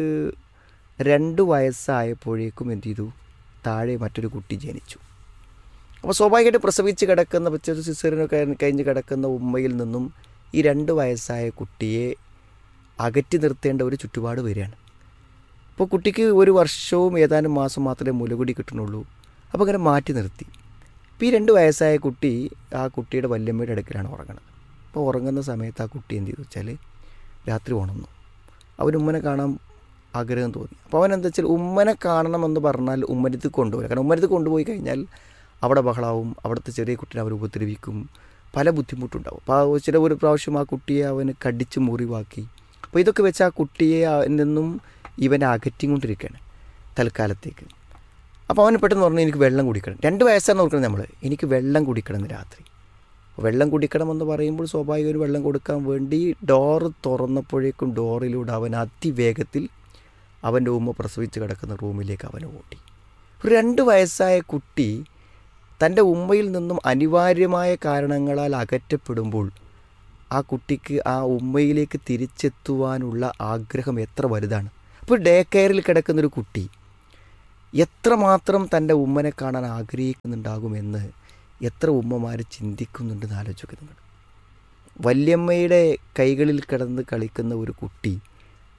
രണ്ട് വയസ്സായപ്പോഴേക്കും എന്ത് ചെയ്തു, താഴെ മറ്റൊരു കുട്ടി ജനിച്ചു. അപ്പോൾ സ്വാഭാവികമായിട്ട് പ്രസവിച്ച് കിടക്കുന്ന പച്ചൊരു സിസേറിനൊക്കെ കഴിഞ്ഞ് കിടക്കുന്ന ഉമ്മയിൽ നിന്നും ഈ രണ്ട് വയസ്സായ കുട്ടിയെ അകറ്റി നിർത്തേണ്ട ഒരു ചുറ്റുപാട് വരികയാണ്. അപ്പോൾ കുട്ടിക്ക് ഒരു വർഷവും ഏതാനും മാസം മാത്രമേ മുലകുടി കിട്ടുന്നുള്ളൂ. അപ്പോൾ അങ്ങനെ മാറ്റി നിർത്തി. ഇപ്പോൾ ഈ രണ്ട് വയസ്സായ കുട്ടി ആ കുട്ടിയുടെ വല്യമ്മയുടെ അടുക്കലാണ് ഉറങ്ങുന്നത്. അപ്പോൾ ഉറങ്ങുന്ന സമയത്ത് ആ കുട്ടി എന്ത് ചെയ്തു വെച്ചാൽ രാത്രി ഉണർന്നു. അവന് ഉമ്മനെ കാണാൻ ആഗ്രഹം തോന്നി. അപ്പോൾ അവൻ എന്താ വെച്ചാൽ ഉമ്മനെ കാണണമെന്ന് പറഞ്ഞാൽ ഉമ്മനത്ത് കൊണ്ടുപോയി. കാരണം ഉമ്മനത്ത് കൊണ്ടുപോയി കഴിഞ്ഞാൽ അവിടെ ബഹളാവും, അവിടുത്തെ ചെറിയ കുട്ടീനെ അവർ ഉപദ്രവിക്കും, പല ബുദ്ധിമുട്ടുണ്ടാവും. അപ്പോൾ ചില ഒരു പ്രാവശ്യം ആ കുട്ടിയെ അവന് കടിച്ച് മുറിവാക്കി. അപ്പോൾ ഇതൊക്കെ വെച്ച് ആ കുട്ടിയെ നിന്നും ഇവനെ അകറ്റിക്കൊണ്ടിരിക്കുകയാണ് തൽക്കാലത്തേക്ക്. അപ്പോൾ അവന് പെട്ടെന്ന് പറഞ്ഞു, എനിക്ക് വെള്ളം കുടിക്കണം. രണ്ട് വയസ്സാണ് നോക്കണം നമ്മൾ, എനിക്ക് വെള്ളം കുടിക്കണം എന്ന് രാത്രി. വെള്ളം കുടിക്കണമെന്ന് പറയുമ്പോൾ സ്വാഭാവിക ഒരു വെള്ളം കൊടുക്കാൻ വേണ്ടി ഡോറ് തുറന്നപ്പോഴേക്കും ഡോറിലൂടെ അവൻ അതിവേഗത്തിൽ അവൻ്റെ ഉമ്മ പ്രസവിച്ച് കിടക്കുന്ന റൂമിലേക്ക് അവനെ ഓടി. ഒരു രണ്ട് വയസ്സായ കുട്ടി തൻ്റെ ഉമ്മയിൽ നിന്നും അനിവാര്യമായ കാരണങ്ങളാൽ അകറ്റപ്പെടുമ്പോൾ ആ കുട്ടിക്ക് ആ ഉമ്മയിലേക്ക് തിരിച്ചെത്തുവാനുള്ള ആഗ്രഹം എത്ര വലുതാണ്. അപ്പോൾ ഡേ കെയറിൽ കിടക്കുന്നൊരു കുട്ടി എത്രമാത്രം തൻ്റെ ഉമ്മനെ കാണാൻ ആഗ്രഹിക്കുന്നുണ്ടാകുമെന്ന് എത്ര ഉമ്മമാർ ചിന്തിക്കുന്നുണ്ടെന്ന് ആലോചിക്കുന്നുണ്ട്. വല്യമ്മയുടെ കൈകളിൽ കിടന്ന് കളിക്കുന്ന ഒരു കുട്ടി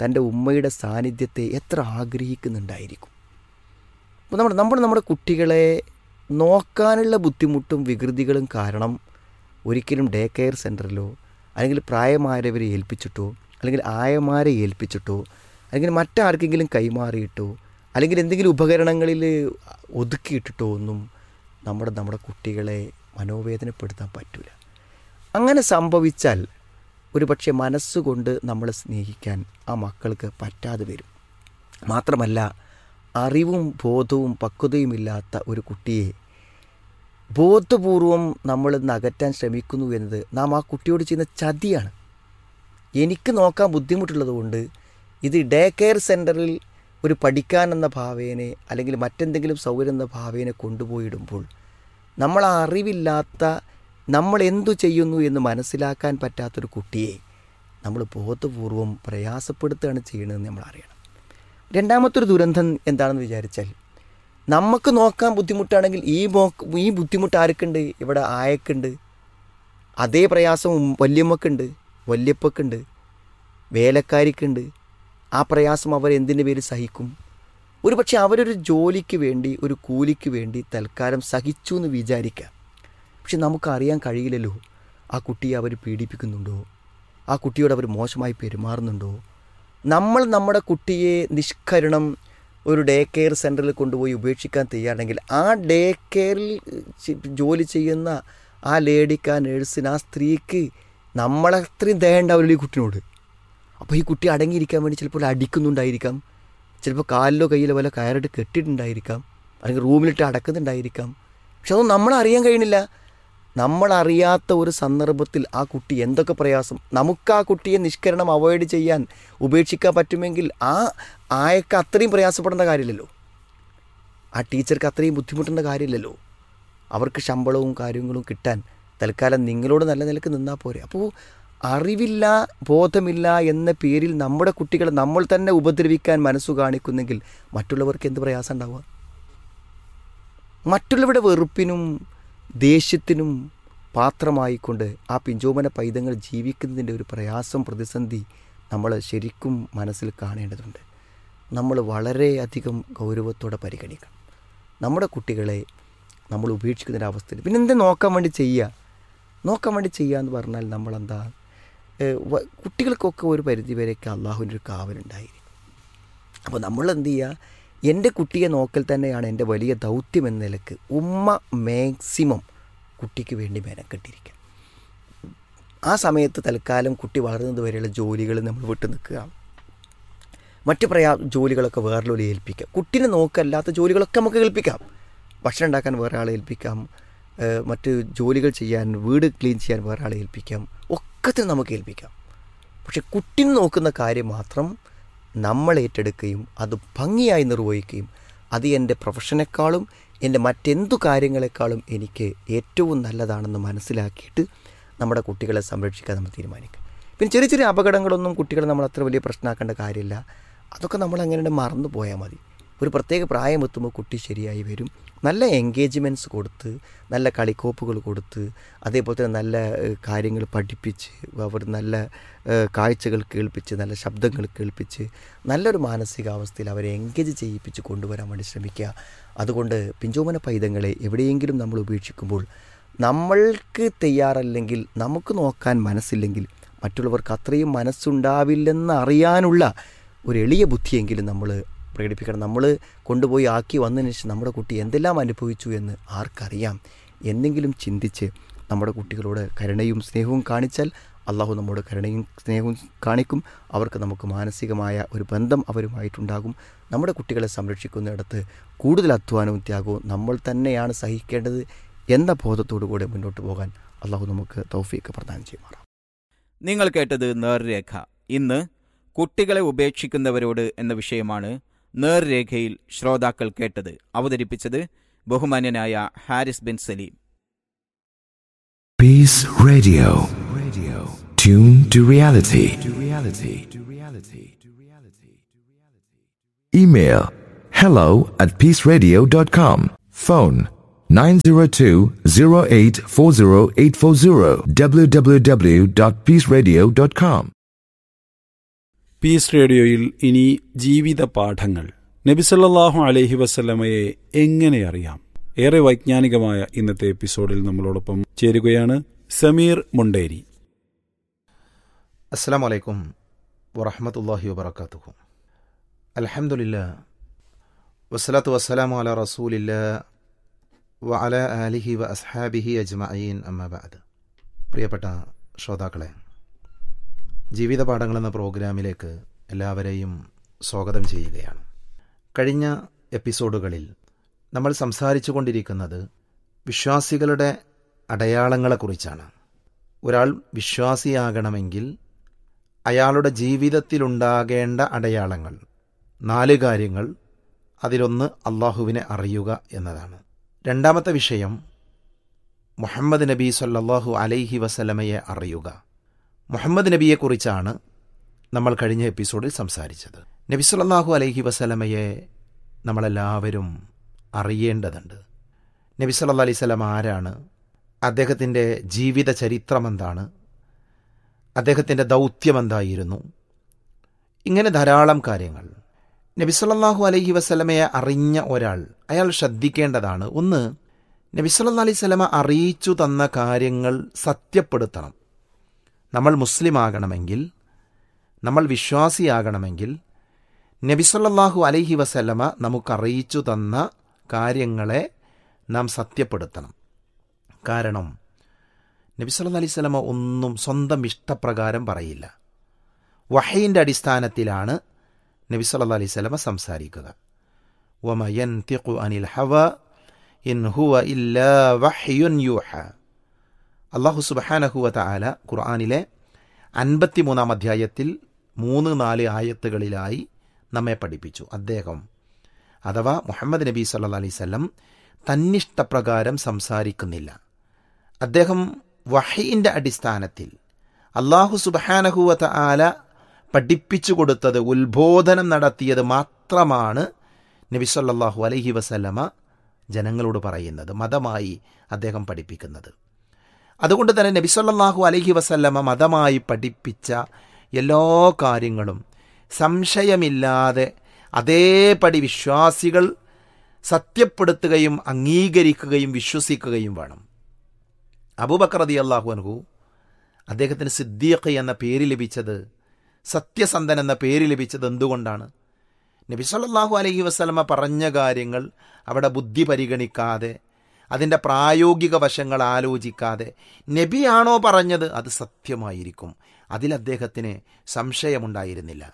തൻ്റെ ഉമ്മയുടെ സാന്നിധ്യത്തെ എത്ര ആഗ്രഹിക്കുന്നുണ്ടായിരിക്കും. അപ്പോൾ നമ്മൾ നമ്മൾ നമ്മുടെ കുട്ടികളെ നോക്കാനുള്ള ബുദ്ധിമുട്ടും വികൃതികളും കാരണം ഒരിക്കലും ഡേ കെയർ സെൻറ്ററിലോ അല്ലെങ്കിൽ പ്രായമായവരെ ഏൽപ്പിച്ചിട്ടോ അല്ലെങ്കിൽ ആയമാരെ ഏൽപ്പിച്ചിട്ടോ അല്ലെങ്കിൽ മറ്റാർക്കെങ്കിലും കൈമാറിയിട്ടോ അല്ലെങ്കിൽ എന്തെങ്കിലും ഉപകരണങ്ങളിൽ ഒതുക്കിയിട്ടിട്ടോ ഒന്നും നമ്മുടെ നമ്മുടെ കുട്ടികളെ മനോവേദനപ്പെടുത്താൻ പറ്റില്ല. അങ്ങനെ സംഭവിച്ചാൽ ഒരു പക്ഷേ മനസ്സുകൊണ്ട് നമ്മളെ സ്നേഹിക്കാൻ ആ മക്കൾക്ക് പറ്റാതെ വരും. മാത്രമല്ല, അറിവും ബോധവും പക്വതയുമില്ലാത്ത ഒരു കുട്ടിയെ ബോധപൂർവം നമ്മൾ അകറ്റാൻ ശ്രമിക്കുന്നു എന്നത് നാം ആ കുട്ടിയോട് ചെയ്യുന്ന ചതിയാണ്. എനിക്ക് നോക്കാൻ ബുദ്ധിമുട്ടുള്ളത് കൊണ്ട് ഇത് ഡേ കെയർ സെൻറ്ററിൽ ഒരു പഠിക്കാനെന്ന ഭാവേനെ അല്ലെങ്കിൽ മറ്റെന്തെങ്കിലും സൗകര്യം എന്ന ഭാവേനെ കൊണ്ടുപോയിടുമ്പോൾ നമ്മൾ ആ അറിവില്ലാത്ത, നമ്മൾ എന്തു ചെയ്യുന്നു എന്ന് മനസ്സിലാക്കാൻ പറ്റാത്തൊരു കുട്ടിയെ നമ്മൾ ബോധപൂർവം പ്രയാസപ്പെടുത്തുകയാണ് ചെയ്യണമെന്ന് നമ്മൾ അറിയണം. രണ്ടാമത്തൊരു ദുരന്തം എന്താണെന്ന് വിചാരിച്ചാൽ, നമുക്ക് നോക്കാൻ ബുദ്ധിമുട്ടാണെങ്കിൽ ഈ മോ ഈ ബുദ്ധിമുട്ട് ആർക്കുണ്ട്? ഇവിടെ ആയക്കുണ്ട്. അതേ പ്രയാസം വല്യമ്മക്കുണ്ട്, വല്യപ്പക്കുണ്ട്, വേലക്കാരിക്കുണ്ട്. ആ പ്രയാസം അവർ എന്തിൻ്റെ പേര് സഹിക്കും? ഒരു പക്ഷേ അവരൊരു ജോലിക്ക് വേണ്ടി, ഒരു കൂലിക്ക് വേണ്ടി തൽക്കാലം സഹിച്ചു എന്ന് വിചാരിക്കാം. പക്ഷെ നമുക്കറിയാൻ കഴിയില്ലല്ലോ ആ കുട്ടിയെ അവർ പീഡിപ്പിക്കുന്നുണ്ടോ, ആ കുട്ടിയോട് അവർ മോശമായി പെരുമാറുന്നുണ്ടോ. നമ്മൾ നമ്മുടെ കുട്ടിയെ നിഷ്കരണം ഒരു ഡേ കെയർ സെൻറ്ററിൽ കൊണ്ടുപോയി ഉപേക്ഷിക്കാൻ തയ്യാറാണെങ്കിൽ ആ ഡേ കെയറിൽ ജോലി ചെയ്യുന്ന ആ ലേഡിക്ക്, ആ നേഴ്സിന്, ആ സ്ത്രീക്ക് നമ്മളത്രയും ദയ ഉണ്ടാവില്ല ഈ കുട്ടിനോട്. അപ്പോൾ ഈ കുട്ടി അടങ്ങിയിരിക്കാൻ വേണ്ടി ചിലപ്പോൾ അടിക്കുന്നുണ്ടായിരിക്കാം, ചിലപ്പോൾ കാലിലോ കയ്യിലോ വല്ല കയറിട്ട് കെട്ടിയിട്ടുണ്ടായിരിക്കാം, അല്ലെങ്കിൽ റൂമിലിട്ട് അടക്കുന്നുണ്ടായിരിക്കാം. പക്ഷെ അതൊന്നും നമ്മളറിയാൻ കഴിയണില്ല. നമ്മളറിയാത്ത ഒരു സന്ദർഭത്തിൽ ആ കുട്ടി എന്തൊക്കെ പ്രയാസം, നമുക്ക് ആ കുട്ടിയെ നിഷ്കരണം അവോയ്ഡ് ചെയ്യാൻ ഉപേക്ഷിക്കാൻ പറ്റുമെങ്കിൽ ആ ആയക്ക് അത്രയും പ്രയാസപ്പെടേണ്ട കാര്യമില്ലല്ലോ, ആ ടീച്ചർക്ക് അത്രയും ബുദ്ധിമുട്ടേണ്ട കാര്യമില്ലല്ലോ. അവർക്ക് ശമ്പളവും കാര്യങ്ങളും കിട്ടാൻ തൽക്കാലം നിങ്ങളോട് നല്ല നിലക്ക് നിന്നാൽ പോരെ. അപ്പോൾ അറിവില്ല, ബോധമില്ല എന്ന പേരിൽ നമ്മുടെ കുട്ടികളെ നമ്മൾ തന്നെ ഉപദ്രവിക്കാൻ മനസ്സു കാണിക്കുന്നെങ്കിൽ മറ്റുള്ളവർക്ക് എന്ത് പ്രയാസം ഉണ്ടാവുക? മറ്റുള്ളവരുടെ വെറുപ്പിനും ദേഷ്യത്തിനും പാത്രമായിക്കൊണ്ട് ആ പിഞ്ചോമന പൈതങ്ങൾ ജീവിക്കുന്നതിൻ്റെ ഒരു പ്രയാസം, പ്രതിസന്ധി നമ്മൾ ശരിക്കും മനസ്സിൽ കാണേണ്ടതുണ്ട്. നമ്മൾ വളരെയധികം ഗൗരവത്തോടെ പരിഗണിക്കണം നമ്മുടെ കുട്ടികളെ. നമ്മൾ ഉപേക്ഷിക്കുന്നൊരവസ്ഥയിൽ പിന്നെ എന്താ നോക്കാൻ വേണ്ടി ചെയ്യുക? നോക്കാൻ വേണ്ടി ചെയ്യുക എന്ന് പറഞ്ഞാൽ നമ്മളെന്താ, കുട്ടികൾക്കൊക്കെ ഒരു പരിധി വരെയൊക്കെ അള്ളാഹുവിൻ്റെ ഒരു കാവലുണ്ടായിരിക്കും. അപ്പോൾ നമ്മളെന്ത് ചെയ്യുക? എൻ്റെ കുട്ടിയെ നോക്കൽ തന്നെയാണ് എൻ്റെ വലിയ ദൗത്യം എന്ന നിലക്ക് ഉമ്മ മാക്സിമം കുട്ടിക്ക് വേണ്ടി മെനക്കെട്ടിരിക്കുക. ആ സമയത്ത് തൽക്കാലം കുട്ടി വളർന്നത് വരെയുള്ള ജോലികൾ നമ്മൾ വിട്ടു നിൽക്കുക, മറ്റ് പ്രയാ ജോലികളൊക്കെ വേറൊരു ഏൽപ്പിക്കുക. കുട്ടീനെ നോക്കല്ലാത്ത ജോലികളൊക്കെ നമുക്ക് ഏൽപ്പിക്കാം. ഭക്ഷണം ഉണ്ടാക്കാൻ വേറെ ആളെ ഏൽപ്പിക്കാം, മറ്റ് ജോലികൾ ചെയ്യാൻ, വീട് ക്ലീൻ ചെയ്യാൻ വേറെ ആളെ ഏൽപ്പിക്കാം, ഒക്കത്തിന് നമുക്ക് ഏൽപ്പിക്കാം. പക്ഷെ കുട്ടീനെ നോക്കുന്ന കാര്യം മാത്രം നമ്മൾ ഏറ്റെടുക്കുകയും അത് ഭംഗിയായി നിർവഹിക്കുകയും അത് എൻ്റെ പ്രൊഫഷനേക്കാളും എൻ്റെ മറ്റെന്തു കാര്യങ്ങളെക്കാളും എനിക്ക് ഏറ്റവും നല്ലതാണെന്ന് മനസ്സിലാക്കിയിട്ട് നമ്മുടെ കുട്ടികളെ സംരക്ഷിക്കാൻ നമ്മൾ തീരുമാനിക്കുക. പിന്നെ ചെറിയ ചെറിയ അപകടങ്ങളൊന്നും കുട്ടികളെ നമ്മൾ അത്ര വലിയ പ്രശ്നമാക്കേണ്ട കാര്യമില്ല. അതൊക്കെ നമ്മൾ അങ്ങനെ മറന്നു പോയാൽ മതി. ഒരു പ്രത്യേക പ്രായം എത്തുമ്പോൾ കുട്ടി ശരിയായി വരും. നല്ല എൻഗേജ്മെൻറ്റ്സ് കൊടുത്ത്, നല്ല കളിക്കോപ്പുകൾ കൊടുത്ത്, അതേപോലെ തന്നെ നല്ല കാര്യങ്ങൾ പഠിപ്പിച്ച്, അവർ നല്ല കാഴ്ചകൾ കേൾപ്പിച്ച്, നല്ല ശബ്ദങ്ങൾ കേൾപ്പിച്ച്, നല്ലൊരു മാനസികാവസ്ഥയിൽ അവരെ എൻഗേജ് ചെയ്യിപ്പിച്ച് കൊണ്ടുവരാൻ വേണ്ടി ശ്രമിക്കുക. അതുകൊണ്ട് പിഞ്ചോമന പൈതങ്ങളെ എവിടെയെങ്കിലും നമ്മൾ ഉപേക്ഷിക്കുമ്പോൾ നമ്മൾക്ക് തയ്യാറല്ലെങ്കിൽ, നമുക്ക് നോക്കാൻ മനസ്സില്ലെങ്കിൽ മറ്റുള്ളവർക്ക് അത്രയും മനസ്സുണ്ടാവില്ലെന്ന് അറിയാനുള്ള ഒരു എളിയ ബുദ്ധിയെങ്കിലും നമ്മൾ പ്രകടിപ്പിക്കണം. നമ്മൾ കൊണ്ടുപോയി ആക്കി വന്നതിന് ശേഷം നമ്മുടെ കുട്ടി എന്തെല്ലാം അനുഭവിച്ചു എന്ന് ആർക്കറിയാം? എന്നെങ്കിലും ചിന്തിച്ച് നമ്മുടെ കുട്ടികളോട് കരുണയും സ്നേഹവും കാണിച്ചാൽ അള്ളാഹു നമ്മോട് കരുണയും സ്നേഹവും കാണിക്കും. അവർക്ക് നമുക്ക് മാനസികമായ ഒരു ബന്ധം അവരുമായിട്ടുണ്ടാകും. നമ്മുടെ കുട്ടികളെ സംരക്ഷിക്കുന്നിടത്ത് കൂടുതൽ അധ്വാനവും ത്യാഗവും നമ്മൾ തന്നെയാണ് സഹിക്കേണ്ടത് എന്ന ബോധത്തോടു കൂടെ മുന്നോട്ട് പോകാൻ അള്ളാഹു നമുക്ക് തൗഫീഖ് പ്രദാനം ചെയ്യുമാറാം. നിങ്ങൾ കേട്ടത് നേർരേഖ. ഇന്ന് കുട്ടികളെ ഉപേക്ഷിക്കുന്നവരോട് എന്ന വിഷയമാണ് നേർരേഖയിൽ ശ്രോതാക്കൾ കേട്ടത്. അവതരിപ്പിച്ചത് ബഹുമാന്യനായ Haris bin Saleem. Peace Radio. Radio. Tune to reality. To reality. To reality. To reality. Email hello at peaceradio dot com. Phone nine zero two zero eight four zero eight four zero. w w w dot peaceradio dot com. Piece റേഡിയോയിൽ ഇനി ജീവിത പാഠങ്ങൾ. നബി സല്ലല്ലാഹു അലൈഹി വസല്ലമയെ എങ്ങനെ അറിയാം? ഏറെ വൈജ്ഞാനികമായ ഇന്നത്തെ എപ്പിസോഡിൽ നമ്മളോടൊപ്പം ചേരുകയാണ് സമീർ മുണ്ടേരി. അസ്സലാമു അലൈക്കും വറഹ്മത്തുള്ളാഹി വബറകാതുഹു. അൽഹംദുലില്ലാഹ് വസ്സലാത്തു വസ്സലാമു അലാ റസൂലില്ലാഹ് വഅലാ ആലിഹി വ അസ്ഹാബിഹി അജ്മഈൻ, അമ്മാ ബഅദ്. പ്രിയപ്പെട്ട ശ്രോതാക്കളെ, ജീവിത പാഠങ്ങൾ എന്ന പ്രോഗ്രാമിലേക്ക് എല്ലാവരെയും സ്വാഗതം ചെയ്യുകയാണ്. കഴിഞ്ഞ എപ്പിസോഡുകളിൽ നമ്മൾ സംസാരിച്ചു കൊണ്ടിരിക്കുന്നത് വിശ്വാസികളുടെ അടയാളങ്ങളെക്കുറിച്ചാണ്. ഒരാൾ വിശ്വാസിയാകണമെങ്കിൽ അയാളുടെ ജീവിതത്തിലുണ്ടാകേണ്ട അടയാളങ്ങൾ, നാല് കാര്യങ്ങൾ. അതിലൊന്ന് അള്ളാഹുവിനെ അറിയുക എന്നതാണ്. രണ്ടാമത്തെ വിഷയം മുഹമ്മദ് നബി സല്ലല്ലാഹു അലൈഹി വസല്ലമയെ അറിയുക. മുഹമ്മദ് നബിയെക്കുറിച്ചാണ് നമ്മൾ കഴിഞ്ഞ എപ്പിസോഡിൽ സംസാരിച്ചത്. നബി സല്ലല്ലാഹു അലൈഹി വസല്ലമയെ നമ്മളെല്ലാവരും അറിയേണ്ടതുണ്ട്. നബി സല്ലല്ലാഹു അലൈഹി വസല്ലം ആരാണ്? അദ്ദേഹത്തിൻ്റെ ജീവിത ചരിത്രമെന്താണ്? അദ്ദേഹത്തിൻ്റെ ദൗത്യമെന്തായിരുന്നു? ഇങ്ങനെ ധാരാളം കാര്യങ്ങൾ. നബി സല്ലല്ലാഹു അലൈഹി വസല്ലമയെ അറിഞ്ഞ ഒരാൾ അയാൾ ശ്രദ്ധിക്കേണ്ടതാണ്. ഒന്ന്, നബി സല്ലല്ലാഹു അലൈഹി വസല്ലമ അറിയിച്ചു തന്ന കാര്യങ്ങൾ സത്യപ്പെടുത്തണം. നമ്മൾ മുസ്ലിം ആകണമെങ്കിൽ, നമ്മൾ വിശ്വാസിയാകണമെങ്കിൽ നബി സല്ലല്ലാഹു അലൈഹി വസല്ലമ നമുക്കറിയിച്ചു തന്ന കാര്യങ്ങളെ നാം സത്യപ്പെടുത്തണം. കാരണം നബി സല്ലല്ലാഹു അലൈഹി വസല്ലമ ഒന്നും സ്വന്തം ഇഷ്ടപ്രകാരം പറയില്ല. വഹയിൻ്റെ അടിസ്ഥാനത്തിലാണ് നബി സല്ലല്ലാഹു അലൈഹി വസല്ലമ സംസാരിക്കുക. വമാ യൻതിഖു അനിൽ ഹവ ഇൻ ഹുവ ഇല്ലാ വഹ്യുൻ യൂഹ. അല്ലാഹു സുബ്ഹാനഹു വ തആല ഖുർആനിലെ അൻപത്തിമൂന്നാം അധ്യായത്തിൽ മൂന്ന് നാല് ആയത്തുകളിലായി നമ്മെ പഠിപ്പിച്ചു. അദ്ദേഹം അഥവാ മുഹമ്മദ് നബി സല്ലല്ലാഹു അലൈഹി വസല്ലം തന്നിഷ്ടപ്രകാരം സംസാരിക്കുന്നില്ല. അദ്ദേഹം വഹയിൻ്റെ അടിസ്ഥാനത്തിൽ അല്ലാഹു സുബ്ഹാനഹു വ തആല പഠിപ്പിച്ചു കൊടുത്തത്, ഉത്ബോധനം നടത്തിയത് മാത്രമാണ് നബി സല്ലല്ലാഹു അലൈഹി വസല്ലമ ജനങ്ങളോട് പറയുന്നത്, മതമായി അദ്ദേഹം പഠിപ്പിക്കുന്നത്. അതുകൊണ്ട് തന്നെ നബി സല്ലല്ലാഹു അലൈഹി വസല്ലമ മതമായി പഠിപ്പിച്ച എല്ലാ കാര്യങ്ങളും സംശയമില്ലാതെ അതേപടി വിശ്വാസികൾ സത്യപ്പെടുത്തുകയും അംഗീകരിക്കുകയും വിശ്വസിക്കുകയും വേണം. അബൂബക്കർ റളിയല്ലാഹു അൻഹു, അദ്ദേഹത്തിന് സിദ്ദീഖ് എന്ന പേര് ലഭിച്ചത്, സത്യസന്ധൻ എന്ന പേര് ലഭിച്ചത് എന്തുകൊണ്ടാണ്? നബി സല്ലല്ലാഹു അലൈഹി വസല്ലമ പറഞ്ഞ കാര്യങ്ങൾ അവിടെ ബുദ്ധി പരിഗണിക്കാതെ, അതിൻ്റെ പ്രായോഗിക വശങ്ങൾ ആലോചിക്കാതെ, നബിയാണോ പറഞ്ഞത് അത് സത്യമായിരിക്കും, അതിൽ അദ്ദേഹത്തിന് സംശയമുണ്ടായിരുന്നില്ല.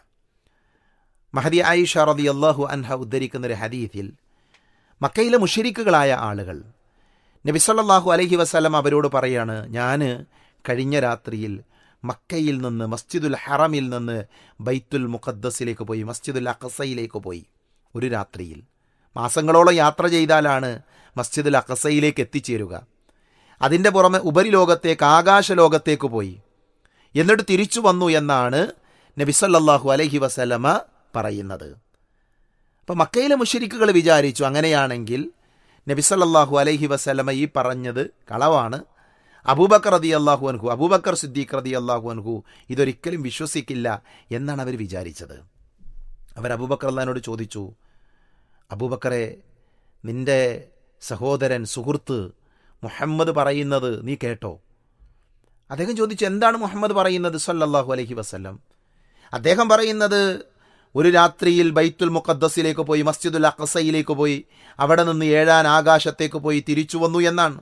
മഹദി ആയിഷ റളിയല്ലാഹു അൻഹ ഉദ്ധരിക്കുന്നൊരു ഹദീസിൽ മക്കയിലെ മുശ്രിക്കുകളായ ആളുകൾ നബി സല്ലല്ലാഹു അലൈഹി വസല്ലം അവരോട് പറയാണ്, ഞാൻ കഴിഞ്ഞ രാത്രിയിൽ മക്കയിൽ നിന്ന് മസ്ജിദുൽ ഹറമിൽ നിന്ന് ബൈത്തുൽ മുഖദ്ദസിലേക്ക് പോയി, മസ്ജിദുൽ അഖസയിലേക്ക് പോയി. ഒരു രാത്രിയിൽ മാസങ്ങളോളം യാത്ര ചെയ്താലാണ് മസ്ജിദുൽ അഖസയിലേക്ക് എത്തിച്ചേരുക. അതിൻ്റെ പുറമെ ഉപരിലോകത്തേക്ക്, ആകാശലോകത്തേക്ക് പോയി, എന്നിട്ട് തിരിച്ചു വന്നു എന്നാണ് നബി സല്ലല്ലാഹു അലൈഹി വസല്ലമ പറയുന്നത്. അപ്പം മക്കയിലെ മുശ്രിക്കുകൾ വിചാരിച്ചു, അങ്ങനെയാണെങ്കിൽ നബി സല്ലല്ലാഹു അലൈഹി വസല്ലമ ഈ പറഞ്ഞത് കളവാണ്, അബൂബക്കർ റളിയല്ലാഹു അൻഹു, അബൂബക്കർ സിദ്ദീഖ് റളിയല്ലാഹു അൻഹു ഇതൊരിക്കലും വിശ്വസിക്കില്ല എന്നാണ് അവർ വിചാരിച്ചത്. അവർ അബൂബക്കർ റളിയല്ലാഹുവിനോട് ചോദിച്ചു, അബൂബക്കറെ, നിന്റെ സഹോദരൻ, സുഹൃത്ത് മുഹമ്മദ് പറയുന്നത് നീ കേട്ടോ? അദ്ദേഹം ചോദിച്ചു, എന്താണ് മുഹമ്മദ് പറയുന്നത് സല്ലല്ലാഹു അലൈഹി വസല്ലം? അദ്ദേഹം പറയുന്നത് ഒരു രാത്രിയിൽ ബൈത്തുൽ മുഖദ്ദസിലേക്ക് പോയി, മസ്ജിദുൽ അഖസയിലേക്ക് പോയി, അവിടെ നിന്ന് ഏഴാൻ ആകാശത്തേക്ക് പോയി തിരിച്ചു വന്നു എന്നാണ്.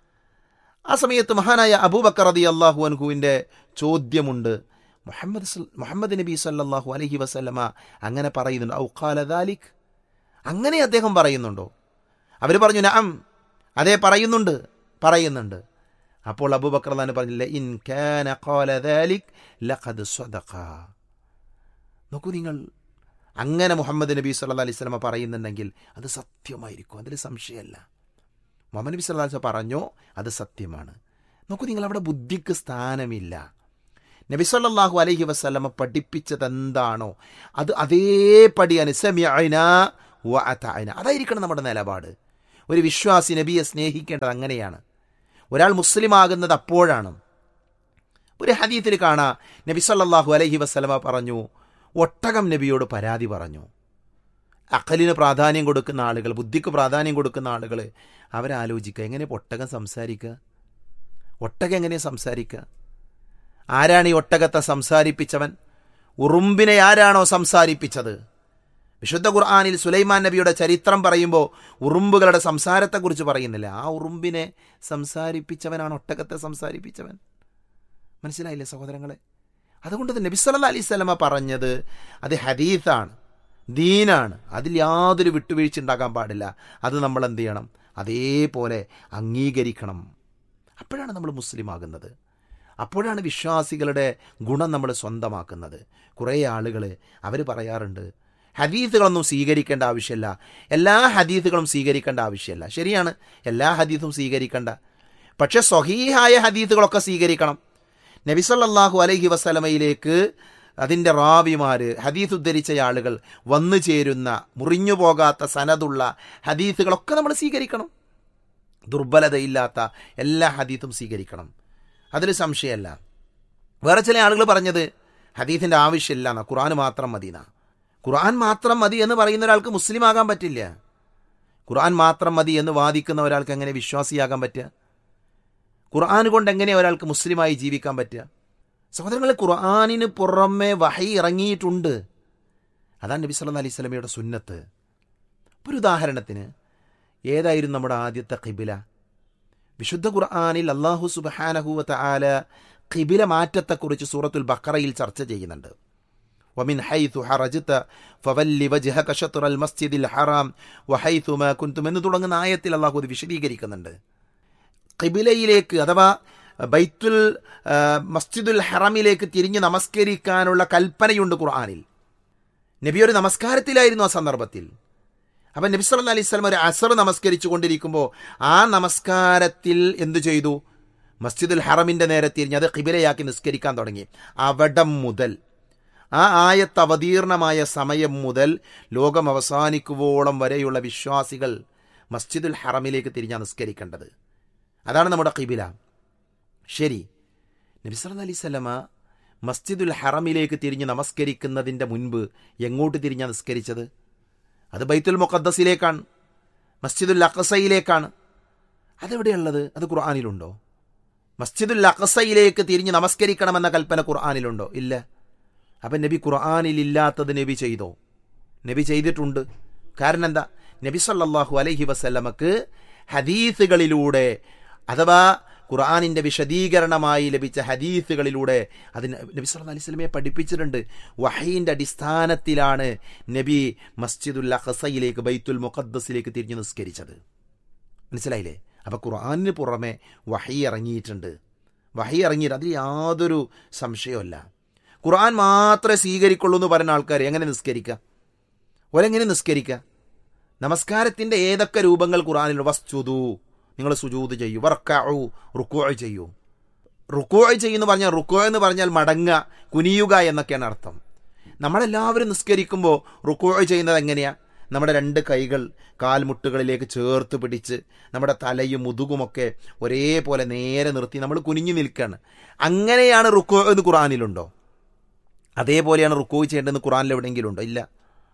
ആ സമയത്ത് മഹാനായ അബൂബക്കർ റളിയല്ലാഹു അൻഹുവിൻ്റെ ചോദ്യമുണ്ട്, മുഹമ്മദ് മുഹമ്മദ് നബി സല്ലല്ലാഹു അലൈഹി വസല്ലമ അങ്ങനെ പറയുന്നുണ്ട്? ഔ ഖാല ദാലിക്, അങ്ങനെ അദ്ദേഹം പറയുന്നുണ്ടോ? അവർ പറഞ്ഞു, നഅം, അതേ പറയുന്നുണ്ട്, പറയുന്നുണ്ട്. അപ്പോൾ അബൂബക്കർ റളിയല്ലാഹു പറഞ്ഞില്ല, ഇൻ കാന ഖാല ദാലിക് ലഖദ് സദഖ. നോക്കൂ നിങ്ങൾ, അങ്ങനെ മുഹമ്മദ് നബി സല്ലല്ലാഹു അലൈഹി വസല്ലമ പറയുന്നുണ്ടെങ്കിൽ അത് സത്യമായിരിക്കും, അതിൽ സംശയമല്ല. മുഹമ്മദ് നബി സല്ലല്ലാഹു അലൈഹി വസല്ലം പറഞ്ഞോ, അത് സത്യമാണ്. നോക്കൂ നിങ്ങൾ, അവിടെ ബുദ്ധിക്ക് സ്ഥാനമില്ല. നബി സല്ലല്ലാഹു അലൈഹി വസല്ലമ പഠിപ്പിച്ചത് എന്താണോ അത് അതേപടി അനുസമിഅനാ വ അതഅന, അതായിരിക്കണം നമ്മുടെ നിലപാട്. ഒരു വിശ്വാസി നബിയെ സ്നേഹിക്കേണ്ടത് അങ്ങനെയാണ്. ഒരാൾ മുസ്ലിം ആകുന്നത് അപ്പോഴാണ്. ഒരു ഹദീസിൽ കാണാം, നബി സല്ലല്ലാഹു അലൈഹി വസല്ലമ പറഞ്ഞു, ഒട്ടകം നബിയോട് പരാതി പറഞ്ഞു. അഖലിന് പ്രാധാന്യം കൊടുക്കുന്ന ആളുകൾ, ബുദ്ധിക്ക് പ്രാധാന്യം കൊടുക്കുന്ന ആളുകൾ അവരാലോചിക്കുക, എങ്ങനെ ഒട്ടകം സംസാരിക്കുക? ഒട്ടകം എങ്ങനെ സംസാരിക്കുക? ആരാണ് ഈ ഒട്ടകത്തെ സംസാരിപ്പിച്ചവൻ? ഉറുമ്പിനെ ആരാണോ സംസാരിപ്പിച്ചത്? വിശുദ്ധ ഖുർആനിൽ സുലൈമാൻ നബിയുടെ ചരിത്രം പറയുമ്പോൾ ഉറുമ്പുകളുടെ സംസാരത്തെക്കുറിച്ച് പറയുന്നില്ല. ആ ഉറുമ്പിനെ സംസാരിപ്പിച്ചവനാണ് ഒട്ടകത്തെ സംസാരിപ്പിച്ചവൻ. മനസ്സിലായില്ലേ സഹോദരങ്ങളെ? അതുകൊണ്ട് തന്നെ നബി സല്ലല്ലാഹു അലൈഹി വസല്ലമ പറഞ്ഞത് അത് ഹദീസാണ്, ദീനാണ്. അതിൽ യാതൊരു വിട്ടുവീഴ്ച ഉണ്ടാകാൻ പാടില്ല. അത് നമ്മൾ എന്ത് ചെയ്യണം? അതേപോലെ അംഗീകരിക്കണം. അപ്പോഴാണ് നമ്മൾ മുസ്ലിം ആകുന്നത്. അപ്പോഴാണ് വിശ്വാസികളുടെ ഗുണം നമ്മൾ സ്വന്തമാക്കുന്നത്. കുറേ ആളുകൾ അവർ പറയാറുണ്ട്, ഹദീസുകളൊന്നും സ്വീകരിക്കേണ്ട ആവശ്യമില്ല, എല്ലാ ഹദീസുകളും സ്വീകരിക്കേണ്ട ആവശ്യമില്ല. ശരിയാണ്, എല്ലാ ഹദീസും സ്വീകരിക്കേണ്ട. പക്ഷെ സ്വഹീഹായ ഹദീസുകളൊക്കെ സ്വീകരിക്കണം. നബി സല്ലല്ലാഹു അലൈഹി വസല്ലമയിലേക്ക് അതിൻ്റെ റാവിമാർ, ഹദീസ് ഉദ്ധരിച്ച ആളുകൾ വന്നു ചേരുന്ന മുറിഞ്ഞു പോകാത്ത സനദുള്ള ഹദീസുകളൊക്കെ നമ്മൾ സ്വീകരിക്കണം. ദുർബലതയില്ലാത്ത എല്ലാ ഹദീസും സ്വീകരിക്കണം. അതിൽ സംശയമല്ല. വേറെ ചില ആളുകൾ പറഞ്ഞത് ഹദീസിൻ്റെ ആവശ്യമില്ല എന്നാ, ഖുർആൻ മാത്രം മതി എന്നാ. ഖുർആൻ മാത്രം മതി എന്ന് പറയുന്ന ഒരാൾക്ക് മുസ്ലിം ആകാൻ പറ്റില്ല. ഖുർആൻ മാത്രം മതി എന്ന് വാദിക്കുന്ന ഒരാൾക്ക് എങ്ങനെ വിശ്വാസിയാകാൻ പറ്റുക? ഖുർആൻ കൊണ്ട് എങ്ങനെ ഒരാൾക്ക് മുസ്ലിമായി ജീവിക്കാൻ പറ്റുക? സഹോദരങ്ങളെ, ഖുർആനിന് പുറമെ വഹി ഇറങ്ങിയിട്ടുണ്ട്. അതാണ് നബി സല്ലല്ലാഹു അലൈഹി വസല്ലമയുടെ സുന്നത്ത്. ഒരു ഉദാഹരണത്തിന്, ഏതായിരുന്നു നമ്മുടെ ആദ്യത്തെ ഖിബില? വിശുദ്ധ ഖുർആനിൽ അല്ലാഹു സുബ്ഹാനഹു വ തആല ഖിബില മാറ്റത്തെക്കുറിച്ച് സൂറത്തുൽ ബഖറയിൽ ചർച്ച ചെയ്യുന്നുണ്ട്. വമിൻ ഹൈതു ഹറജ്ത ഫവല്ലി വജ്ഹക ശത്റൽ മസ്ജിദിൽ ഹറാം വഹൈതു മാ കുൻതും എന്ന് തുടങ്ങുന്ന ആയത്തിൽ അല്ലാഹു ഇത് വിശദീകരിക്കുന്നുണ്ട്. ഖിബിലയിലേക്ക് അഥവാ ബൈത്തുൽ മസ്ജിദുൽ ഹറമിലേക്ക് തിരിഞ്ഞ് നമസ്കരിക്കാനുള്ള കൽപ്പനയുണ്ട് ഖുർആനിൽ. നബി ഒരു നമസ്കാരത്തിലായിരുന്നു ആ സന്ദർഭത്തിൽ. അപ്പം നബി സല്ലല്ലാഹു അലൈഹി വസല്ലം ഒരു അസർ നമസ്കരിച്ചു കൊണ്ടിരിക്കുമ്പോൾ ആ നമസ്കാരത്തിൽ എന്തു ചെയ്തു? മസ്ജിദുൽ ഹറമിൻ്റെ നേരെ തിരിഞ്ഞ് അത് ഖിബിലയാക്കി നിസ്കരിക്കാൻ തുടങ്ങി. അവിടം മുതൽ, ആ ആയത്ത് അവതീർണമായ സമയം മുതൽ ലോകം അവസാനിക്കുവോളം വരെയുള്ള വിശ്വാസികൾ മസ്ജിദുൽ ഹറമിലേക്ക് തിരിഞ്ഞാണ് നിസ്കരിക്കേണ്ടത്. അതാണ് നമ്മുടെ ഖിബില. ശരി, നബി സല്ലല്ലാഹു അലൈഹി വസല്ലമ മസ്ജിദുൽ ഹറമിലേക്ക് തിരിഞ്ഞ് നമസ്കരിക്കുന്നതിൻ്റെ മുൻപ് എങ്ങോട്ട് തിരിഞ്ഞാണ് നിസ്കരിച്ചത്? അത് ബൈത്തുൽ മുഖദ്ദസിലേക്കാണ്, മസ്ജിദുൽ അഖ്സയിലേക്കാണ്. അതെവിടെയുള്ളത്? അത് ഖുർആനിലുണ്ടോ? മസ്ജിദുൽ അഖ്സയിലേക്ക് തിരിഞ്ഞ് നമസ്കരിക്കണമെന്ന കൽപ്പന ഖുർആനിലുണ്ടോ? ഇല്ല. അപ്പം നബി ഖുർആനിലില്ലാത്തത് നബി ചെയ്തോ? നബി ചെയ്തിട്ടുണ്ട്. കാരണം എന്താ? നബി സല്ലല്ലാഹു അലൈഹി വസല്ലമക്ക് ഹദീസുകളിലൂടെ അഥവാ ഖുർആനിൻ്റെ വിശദീകരണമായി ലഭിച്ച ഹദീസുകളിലൂടെ അതിന് നബി സല്ലല്ലാഹു അലൈഹി വസല്ലമയെ പഠിപ്പിച്ചിട്ടുണ്ട്. വഹീൻ്റെ അടിസ്ഥാനത്തിലാണ് നബി മസ്ജിദുൽ അഖ്സയിലേക്ക്, ബൈത്തുൽ മുഖദ്ദസിലേക്ക് തിരിഞ്ഞ് നിസ്കരിച്ചത്. മനസ്സിലായില്ലേ? അപ്പോൾ ഖുർആനിന് പുറമെ വഹീ ഇറങ്ങിയിട്ടുണ്ട്. വഹീ ഇറങ്ങിയിട്ട് അതിൽ യാതൊരു സംശയമല്ല. ഖുർആൻ മാത്രമേ സ്വീകരിക്കുള്ളൂ എന്ന് പറയുന്ന ആൾക്കാർ എങ്ങനെ നിസ്കരിക്കുക? ഒരെങ്ങനെ നിസ്കരിക്കുക? നമസ്കാരത്തിൻ്റെ ഏതൊക്കെ രൂപങ്ങൾ ഖുർആനിൽ? വസ്ജുദു, നിങ്ങൾ സുജൂദ് ചെയ്യൂ. വർക്കഉ, റുക്കൂഅ് ചെയ്യൂ. റുക്കൂഅ് ചെയ്യുമെന്ന് പറഞ്ഞാൽ, റുക്കൂഅ് എന്ന് പറഞ്ഞാൽ മടങ്ങുക, കുനിയുക എന്നൊക്കെയാണ് അർത്ഥം. നമ്മളെല്ലാവരും നിസ്കരിക്കുമ്പോൾ റുക്കൂഅ് ചെയ്യുന്നത് എങ്ങനെയാണ്? നമ്മുടെ രണ്ട് കൈകൾ കാൽമുട്ടുകളിലേക്ക് ചേർത്ത് പിടിച്ച് നമ്മുടെ തലയും മുതുകുമൊക്കെ ഒരേപോലെ നേരെ നിർത്തി നമ്മൾ കുനിഞ്ഞു നിൽക്കുകയാണ്. അങ്ങനെയാണ് റുക്കൂഅ് എന്ന് ഖുർആനിലുണ്ടോ? അതേപോലെയാണ് റുക്കൂഅ് ചെയ്യേണ്ടതെന്ന് ഖുർആനിൽ എവിടെയെങ്കിലും ഉണ്ടോ? ഇല്ല.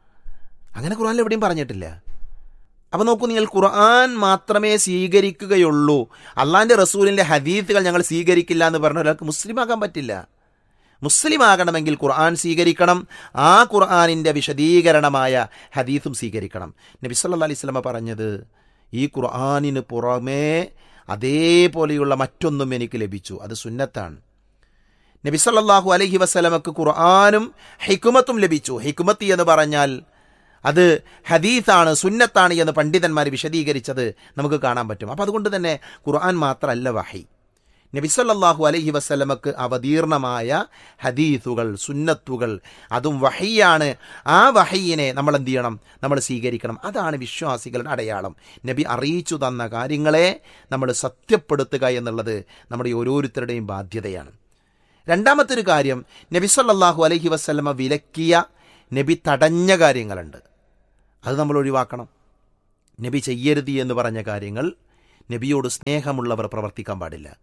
അങ്ങനെ ഖുർആനിൽ എവിടെയും പറഞ്ഞിട്ടില്ല. അപ്പോൾ നോക്കൂ നിങ്ങൾ, ഖുർആൻ മാത്രമേ സ്വീകരിക്കുകയുള്ളൂ, അള്ളാഹിൻ്റെ റസൂലിൻ്റെ ഹദീസുകൾ ഞങ്ങൾ സ്വീകരിക്കില്ല എന്ന് പറഞ്ഞ ഒരാൾക്ക് മുസ്ലിമാകാൻ പറ്റില്ല. മുസ്ലിം ആകണമെങ്കിൽ ഖുർആൻ സ്വീകരിക്കണം, ആ ഖുർആനിൻ്റെ വിശദീകരണമായ ഹദീസും സ്വീകരിക്കണം. നബി സല്ലല്ലാഹു അലൈഹി വസല്ലമ പറഞ്ഞത്, ഈ ഖുർആനിന് പുറമേ അതേപോലെയുള്ള മറ്റൊന്നും എനിക്ക് ലഭിച്ചു, അത് സുന്നത്താണ്. നബി സല്ലല്ലാഹു അലൈഹി വസല്ലമക്ക് ഖുർആനും ഹിക്മത്തും ലഭിച്ചു. ഹിക്മത്ത് എന്ന് പറഞ്ഞാൽ അത് ഹദീസാണ്, സുന്നത്താണ് എന്ന് പണ്ഡിതന്മാർ വിശദീകരിച്ചത് നമുക്ക് കാണാൻ പറ്റും. അപ്പോൾ അതുകൊണ്ട് തന്നെ ഖുർആൻ മാത്രമല്ല വഹി. നബി സല്ലല്ലാഹു അലൈഹി വസല്ലമക്ക് അവതീർണമായ ഹദീസുകൾ, സുന്നത്തുകൾ, അതും വഹിയാണ്. ആ വഹിയിനെ നമ്മൾ എന്ത് ചെയ്യണം? നമ്മൾ സ്വീകരിക്കണം. അതാണ് വിശ്വാസികളുടെ അടയാളം. നബി അറിയിച്ചു തന്ന കാര്യങ്ങളെ നമ്മൾ സത്യപ്പെടുത്തുക എന്നുള്ളത് നമ്മുടെ ഓരോരുത്തരുടെയും ബാധ്യതയാണ്. രണ്ടാമത്തെ ഒരു കാര്യം, നബി സല്ലല്ലാഹു അലൈഹി വസല്ലമ വിലക്കിയ, നബി തടഞ്ഞ കാര്യങ്ങളുണ്ട്. അത് നമ്മൾ ഒഴിവാക്കണം. നബി ചെയ്യരുത് എന്ന് പറഞ്ഞ കാര്യങ്ങൾ, നബിയോട് സ്നേഹമുള്ളവർ പ്രവർത്തിക്കാൻ പാടില്ല.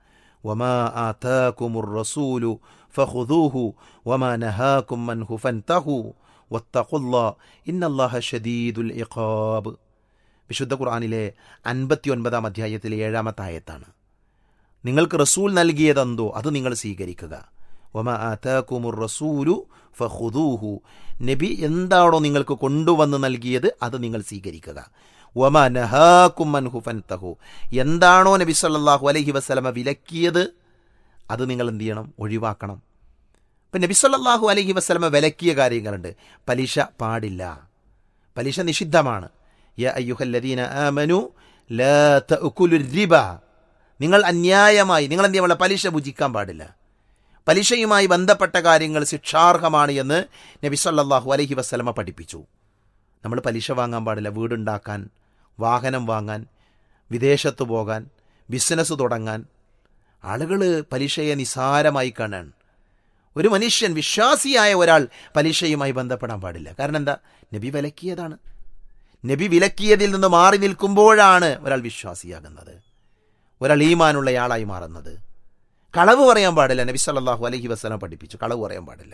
വമാ ആതാകുമുർ റസൂലു ഫഖുദൂഹു വമാ നഹാകും അൻഹു ഫൻതഹു വത്തഖുല്ലാഹ ഇന്നല്ലാഹ ശദീദുൽ ഇഖാബ്. വിശുദ്ധ ഖുർആനിലെ അൻപത്തി ഒൻപതാം അധ്യായത്തിലെ ഏഴാമത്തെ ആയത്താണ്. നിങ്ങൾക്ക് റസൂൽ നൽകിയതെന്തോ അത് നിങ്ങൾ സ്വീകരിക്കുക. വമാ ആതാകുമുർ റസൂലു ഫഖുദൂഹു, നബി എന്താണോ നിങ്ങൾക്ക് കൊണ്ടുവന്ന് നൽകിയത് അത് നിങ്ങൾ സ്വീകരിക്കുക. വമാ നഹാകും അൻഹു ഫൻതഹു, എന്താണോ നബി സല്ലല്ലാഹു അലൈഹി വസല്ലമ വിലക്കിയത് അത് നിങ്ങൾ എന്ത് ചെയ്യണം? ഒഴിവാക്കണം. ഇപ്പം നബി സല്ലല്ലാഹു അലൈഹി വസല്ലമ വിലക്കിയ കാര്യങ്ങളുണ്ട്. പലിശ പാടില്ല, പലിശ നിഷിദ്ധമാണ്. യാ അയ്യുഹല്ലദീന ആമനു ലാ തഅകുലു റിബ, നിങ്ങൾ അന്യായമായി നിങ്ങൾ എന്ത് ചെയ്യാൻ? പലിശ ഭുജിക്കാൻ പാടില്ല. പലിശയുമായി ബന്ധപ്പെട്ട കാര്യങ്ങൾ ശിക്ഷാർഹമാണ് എന്ന് നബി സല്ലല്ലാഹു അലൈഹി വസല്ലമ പഠിപ്പിച്ചു. നമ്മൾ പലിശ വാങ്ങാൻ പാടില്ല. വീടുണ്ടാക്കാൻ, വാഹനം വാങ്ങാൻ, വിദേശത്ത് പോകാൻ, ബിസിനസ് തുടങ്ങാൻ ആളുകൾ പലിശയെ നിസാരമായി കാണാൻ. ഒരു മനുഷ്യൻ, വിശ്വാസിയായ ഒരാൾ പലിശയുമായി ബന്ധപ്പെടാൻ പാടില്ല. കാരണം എന്താ? നബി വിലക്കിയതാണ്. നബി വിലക്കിയതിൽ നിന്ന് മാറി നിൽക്കുമ്പോഴാണ് ഒരാൾ വിശ്വാസിയാകുന്നത്, ഒരാൾ ഈമാനുള്ളയാളായി മാറുന്നത്. കളവ് പറയാൻ പാടില്ല. നബി സല്ലല്ലാഹു അലൈഹി വസല്ലം പഠിപ്പിച്ചു കളവ് പറയാൻ പാടില്ല.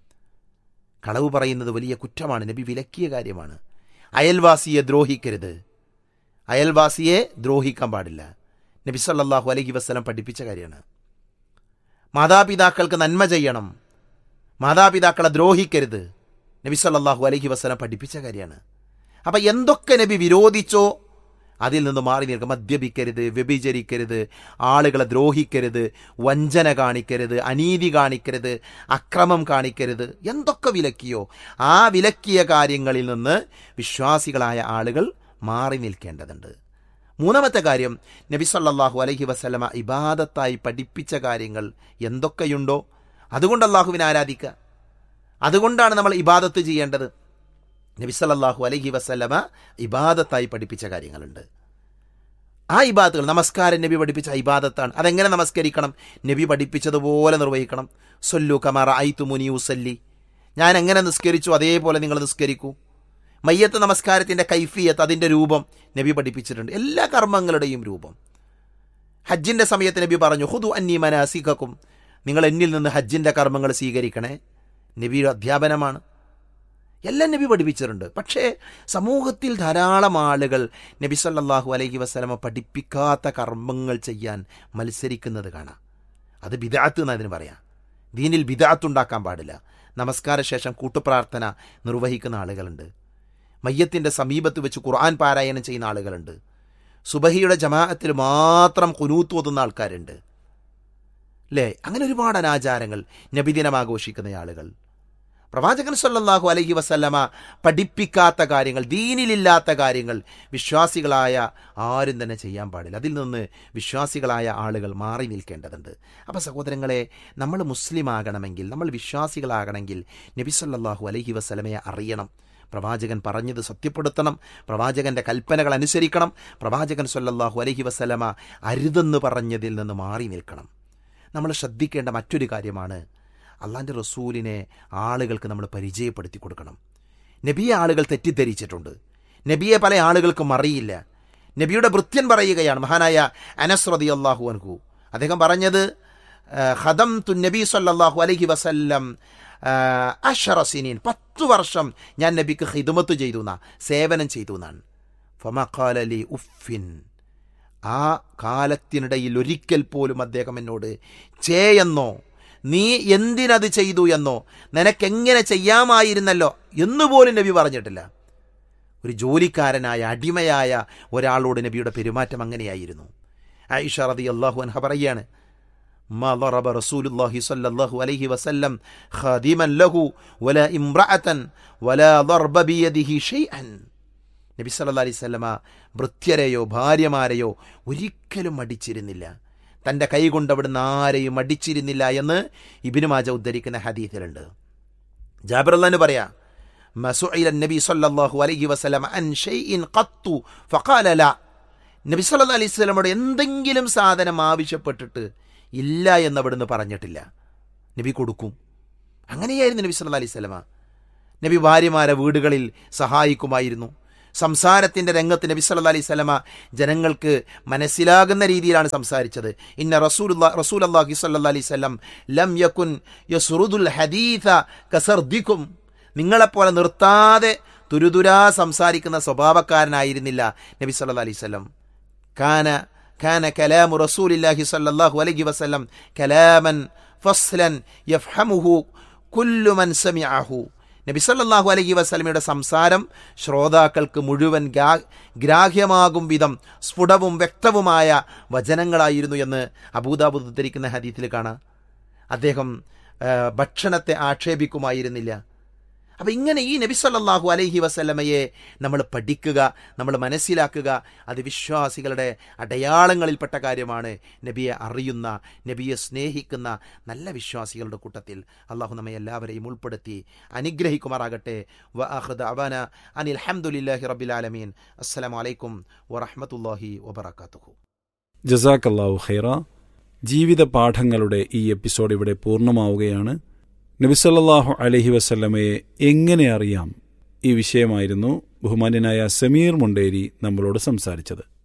കളവ് പറയുന്നത് വലിയ കുറ്റമാണ്, നബി വിലക്കിയ കാര്യമാണ്. അയൽവാസിയെ ദ്രോഹിക്കരുത്, അയൽവാസിയെ ദ്രോഹിക്കാൻ പാടില്ല, നബി സല്ലല്ലാഹു അലൈഹി വസല്ലം പഠിപ്പിച്ച കാര്യമാണ്. മാതാപിതാക്കൾക്ക് നന്മ ചെയ്യണം, മാതാപിതാക്കളെ ദ്രോഹിക്കരുത്, നബി സല്ലല്ലാഹു അലൈഹി വസല്ലം പഠിപ്പിച്ച കാര്യമാണ്. അപ്പം എന്തൊക്കെ നബി വിരോധിച്ചോ അതിൽ നിന്ന് മാറി നിൽക്കുക. മദ്യപിക്കരുത്, വ്യഭിചരിക്കരുത്, ആളുകളെ ദ്രോഹിക്കരുത്, വഞ്ചന കാണിക്കരുത്, അനീതി കാണിക്കരുത്, അക്രമം കാണിക്കരുത്, എന്തൊക്കെ വിലക്കിയോ ആ വിലക്കിയ കാര്യങ്ങളിൽ നിന്ന് വിശ്വാസികളായ ആളുകൾ മാറി നിൽക്കേണ്ടതുണ്ട്. മൂന്നാമത്തെ കാര്യം, നബി സല്ലല്ലാഹു അലൈഹി വസല്ലമ ഇബാദത്തായി പഠിപ്പിച്ച കാര്യങ്ങൾ എന്തൊക്കെയുണ്ടോ അതുകൊണ്ട് അള്ളാഹുവിനെ ആരാധിക്കുക. അതുകൊണ്ടാണ് നമ്മൾ ഇബാദത്ത് ചെയ്യേണ്ടത്. നബി സല്ലല്ലാഹു അലൈഹി വസല്ലമ ഇബാദത്തായി പഠിപ്പിച്ച കാര്യങ്ങളുണ്ട്. ആ ഇബാദത്തുകൾ, നമസ്കാരം നബി പഠിപ്പിച്ച ഇബാദത്താണ്. അതെങ്ങനെ നമസ്കരിക്കണം? നബി പഠിപ്പിച്ചതുപോലെ നിർവഹിക്കണം. സല്ലു കമാ റഅയ്തുമുനി ഉസല്ലി, ഞാൻ എങ്ങനെ നിസ്കരിച്ചു അതേപോലെ നിങ്ങൾ നിസ്കരിക്കൂ. മയ്യത്ത് നമസ്കാരത്തിൻ്റെ കൈഫിയത്ത്, അതിൻ്റെ രൂപം നബി പഠിപ്പിച്ചിട്ടുണ്ട്. എല്ലാ കർമ്മങ്ങളുടെയും രൂപം. ഹജ്ജിൻ്റെ സമയത്ത് നബി പറഞ്ഞു, ഖുദു അന്നി മനാസികക്കും, നിങ്ങൾ എന്നിൽ നിന്ന് ഹജ്ജിൻ്റെ കർമ്മങ്ങൾ സ്വീകരിക്കണേ. നബിയുടെ അധ്യാപനമാണ്. എല്ലാം നബി പഠിപ്പിച്ചിട്ടുണ്ട്. പക്ഷേ സമൂഹത്തിൽ ധാരാളം ആളുകൾ നബി സല്ലല്ലാഹു അലൈഹി വസല്ലമ പഠിപ്പിക്കാത്ത കർമ്മങ്ങൾ ചെയ്യാൻ മത്സരിക്കുന്നത് കാണാം. അത് ബിദഅത്ത് എന്ന് അതിന് പറയാം. ദീനിൽ ബിദഅത്ത് ഉണ്ടാക്കാൻ പാടില്ല. നമസ്കാര ശേഷം കൂട്ടുപ്രാർത്ഥന നിർവഹിക്കുന്ന ആളുകളുണ്ട്. മയ്യത്തിൻ്റെ സമീപത്ത് വെച്ച് ഖുർആൻ പാരായണം ചെയ്യുന്ന ആളുകളുണ്ട്. സുബഹിയുടെ ജമാഅത്തിൽ മാത്രം ഖുനൂത്ത് ഓതുന്ന ആൾക്കാരുണ്ട്. അല്ലേ? അങ്ങനെ ഒരുപാട് അനാചാരങ്ങൾ. നബിദിനം ആഘോഷിക്കുന്ന ആളുകൾ. പ്രവാചകൻ സല്ലല്ലാഹു അലൈഹി വസല്ലമ പഠിപ്പിക്കാത്ത കാര്യങ്ങൾ, ദീനിലില്ലാത്ത കാര്യങ്ങൾ വിശ്വാസികളായ ആരും തന്നെ ചെയ്യാൻ പാടില്ല. അതിൽ നിന്ന് വിശ്വാസികളായ ആളുകൾ മാറി നിൽക്കേണ്ടതുണ്ട്. അപ്പോൾ സഹോദരങ്ങളെ, നമ്മൾ മുസ്ലിം ആകണമെങ്കിൽ, നമ്മൾ വിശ്വാസികളാകണമെങ്കിൽ നബി സല്ലല്ലാഹു അലൈഹി വസല്ലമയെ അറിയണം. പ്രവാചകൻ പറഞ്ഞത് സത്യപ്പെടുത്തണം. പ്രവാചകൻ്റെ കൽപ്പനകൾ അനുസരിക്കണം. പ്രവാചകൻ സല്ലല്ലാഹു അലൈഹി വസല്ലമ അരുതെന്ന് പറഞ്ഞതിൽ നിന്ന് മാറി നിൽക്കണം. നമ്മൾ ശ്രദ്ധിക്കേണ്ട മറ്റൊരു കാര്യമാണ്, അള്ളാൻ്റെ റസൂലിനെ ആളുകൾക്ക് നമ്മൾ പരിചയപ്പെടുത്തി കൊടുക്കണം. നബിയെ ആളുകൾ തെറ്റിദ്ധരിച്ചിട്ടുണ്ട്. നബിയെ പല ആളുകൾക്കും അറിയില്ല. നബിയുടെ ഭൃത്യൻ പറയുകയാണ്, മഹാനായ അനസ് റളിയല്ലാഹു അൻഹു, അദ്ദേഹം പറഞ്ഞത്, ഖദംതു നബി സല്ലല്ലാഹു അലൈഹി വസല്ലം അശറ സിനീൻ, പത്തു വർഷം ഞാൻ നബിക്ക് ഖിദ്മത്ത് ചെയ്തു എന്നാ, സേവനം ചെയ്തു എന്നാണ്. ഫമാ ഖാല ലി ഉഫിൻ, ആ കാലത്തിനിടയിൽ ഒരിക്കൽ പോലും അദ്ദേഹം എന്നോട് ചേയെന്നോ നീ എന്തിനത് ചെയ്തു എന്നോ നിനക്കെങ്ങനെ ചെയ്യാമായിരുന്നല്ലോ എന്നുപോലും നബി പറഞ്ഞിട്ടില്ല. ഒരു ജോലിക്കാരനായ അടിമയായ ഒരാളോട് നബിയുടെ പെരുമാറ്റം അങ്ങനെയായിരുന്നു. ആയിഷ റളിയല്ലാഹു അൻഹ പറയാണ്, മാ ളറബ റസൂലുള്ളാഹി സ്വല്ലല്ലാഹു അലൈഹി വസല്ലം ഖാദിമൻ ലഹു വലാ ഇംറഅതൻ വലാ ളർബ ബിയദിഹി ഷൈഅൻ. നബി സല്ലല്ലാഹു അലൈഹി വസല്ലമ ഭൃത്യരെയോ ഭാര്യമാരെയോ ഒരിക്കലും അടിച്ചിരുന്നില്ല. തൻ്റെ കൈ കൊണ്ട് അവിടുന്ന് ആരെയും അടിച്ചിരുന്നില്ല എന്ന് ഇബ്നു മാജ ഉദ്ധരിക്കുന്ന ഹദീസിലുണ്ട്. ജാബിർ റളിയല്ലാഹു പറയാ, മസുഇല നബി സല്ലല്ലാഹു അലൈഹി വസല്ലം അൻ ഷൈഇൻ ഖത്തു ഫഖാല ലാ, നബി സല്ലല്ലാഹു അലൈഹി വസല്ലമയോട് എന്തെങ്കിലും സാധനം ആവശ്യപ്പെട്ടിട്ട് ഇല്ല എന്ന് അവിടുന്ന് പറഞ്ഞിട്ടില്ല. നബി കൊടുക്കും. അങ്ങനെയായിരുന്നു നബി സല്ലല്ലാഹു അലൈഹി വസല്ലമ. നബി ഭാര്യമാരെ വീടുകളിൽ സഹായിക്കുമായിരുന്നു. സംസാരത്തിൻ്റെ രംഗത്ത് നബി സല്ലല്ലാഹു അലൈഹി വസല്ലമ ജനങ്ങൾക്ക് മനസ്സിലാകുന്ന രീതിയിലാണ് സംസാരിച്ചത്. ഇന്ന റസൂലുള്ളാഹി റസൂലുള്ളാഹി സ്വല്ലല്ലാഹു അലൈഹി വസല്ലം ലം യകുൻ യസ്റുദുൽ ഹദീഥ കസർദിക്കും, നിങ്ങളെപ്പോലെ നിർത്താതെ തുരുതുരാ സംസാരിക്കുന്ന സ്വഭാവക്കാരനായിരുന്നില്ല നബി സല്ലല്ലാഹു അലൈഹി വസല്ലം. കാന കാന കലാമു റസൂലില്ലാഹി സ്വല്ലല്ലാഹു അലൈഹി വസല്ലം കലാമൻ ഫസ്ലൻ യഫ്ഹമുഹു കുല്ലു മൻ സമിഅഹു. നബി സല്ലല്ലാഹു അലൈഹി വസല്ലമയുടെ സംസാരം ശ്രോതാക്കൾക്ക് മുഴുവൻ ഗ്രാഹ്യമാകും വിധം സ്ഫുടവും വ്യക്തവുമായ വചനങ്ങളായിരുന്നു എന്ന് അബൂദാവൂദ് ഉദ്ധരിക്കുന്ന ഹദീസിൽ കാണാം. അദ്ദേഹം ഭക്ഷണത്തെ ആക്ഷേപിക്കുമായിരുന്നില്ല. അപ്പം ഇങ്ങനെ ഈ നബി സല്ലല്ലാഹു അലൈഹി വസല്ലമയെ നമ്മൾ പഠിക്കുക, നമ്മൾ മനസ്സിലാക്കുക. അത് വിശ്വാസികളുടെ അടയാളങ്ങളിൽപ്പെട്ട കാര്യമാണ്. നബിയെ അറിയുന്ന, നബിയെ സ്നേഹിക്കുന്ന നല്ല വിശ്വാസികളുടെ കൂട്ടത്തിൽ അള്ളാഹു നമ്മെ എല്ലാവരെയും ഉൾപ്പെടുത്തി അനുഗ്രഹിക്കുമാറാകട്ടെ. വ ആഖിറു ദഅവാന അനിൽ ഹംദുലില്ലാഹി റബ്ബിൽ ആലമീൻ. അസ്സലാമു അലൈക്കും വറഹ്മത്തുള്ളാഹി വബറകാതുഹു. ജസാക്കല്ലാഹു ഖൈറ. ജീവിത പാഠങ്ങളുടെ ഈ എപ്പിസോഡ് ഇവിടെ പൂർണ്ണമാവുകയാണ്. നബി സല്ലല്ലാഹു അലൈഹി വസല്ലമയെ എങ്ങനെ അറിയാം, ഈ വിഷയമായിരുന്നു ബഹുമാന്യനായ സമീർ മുണ്ടേരി നമ്മളോട് സംസാരിച്ചത്.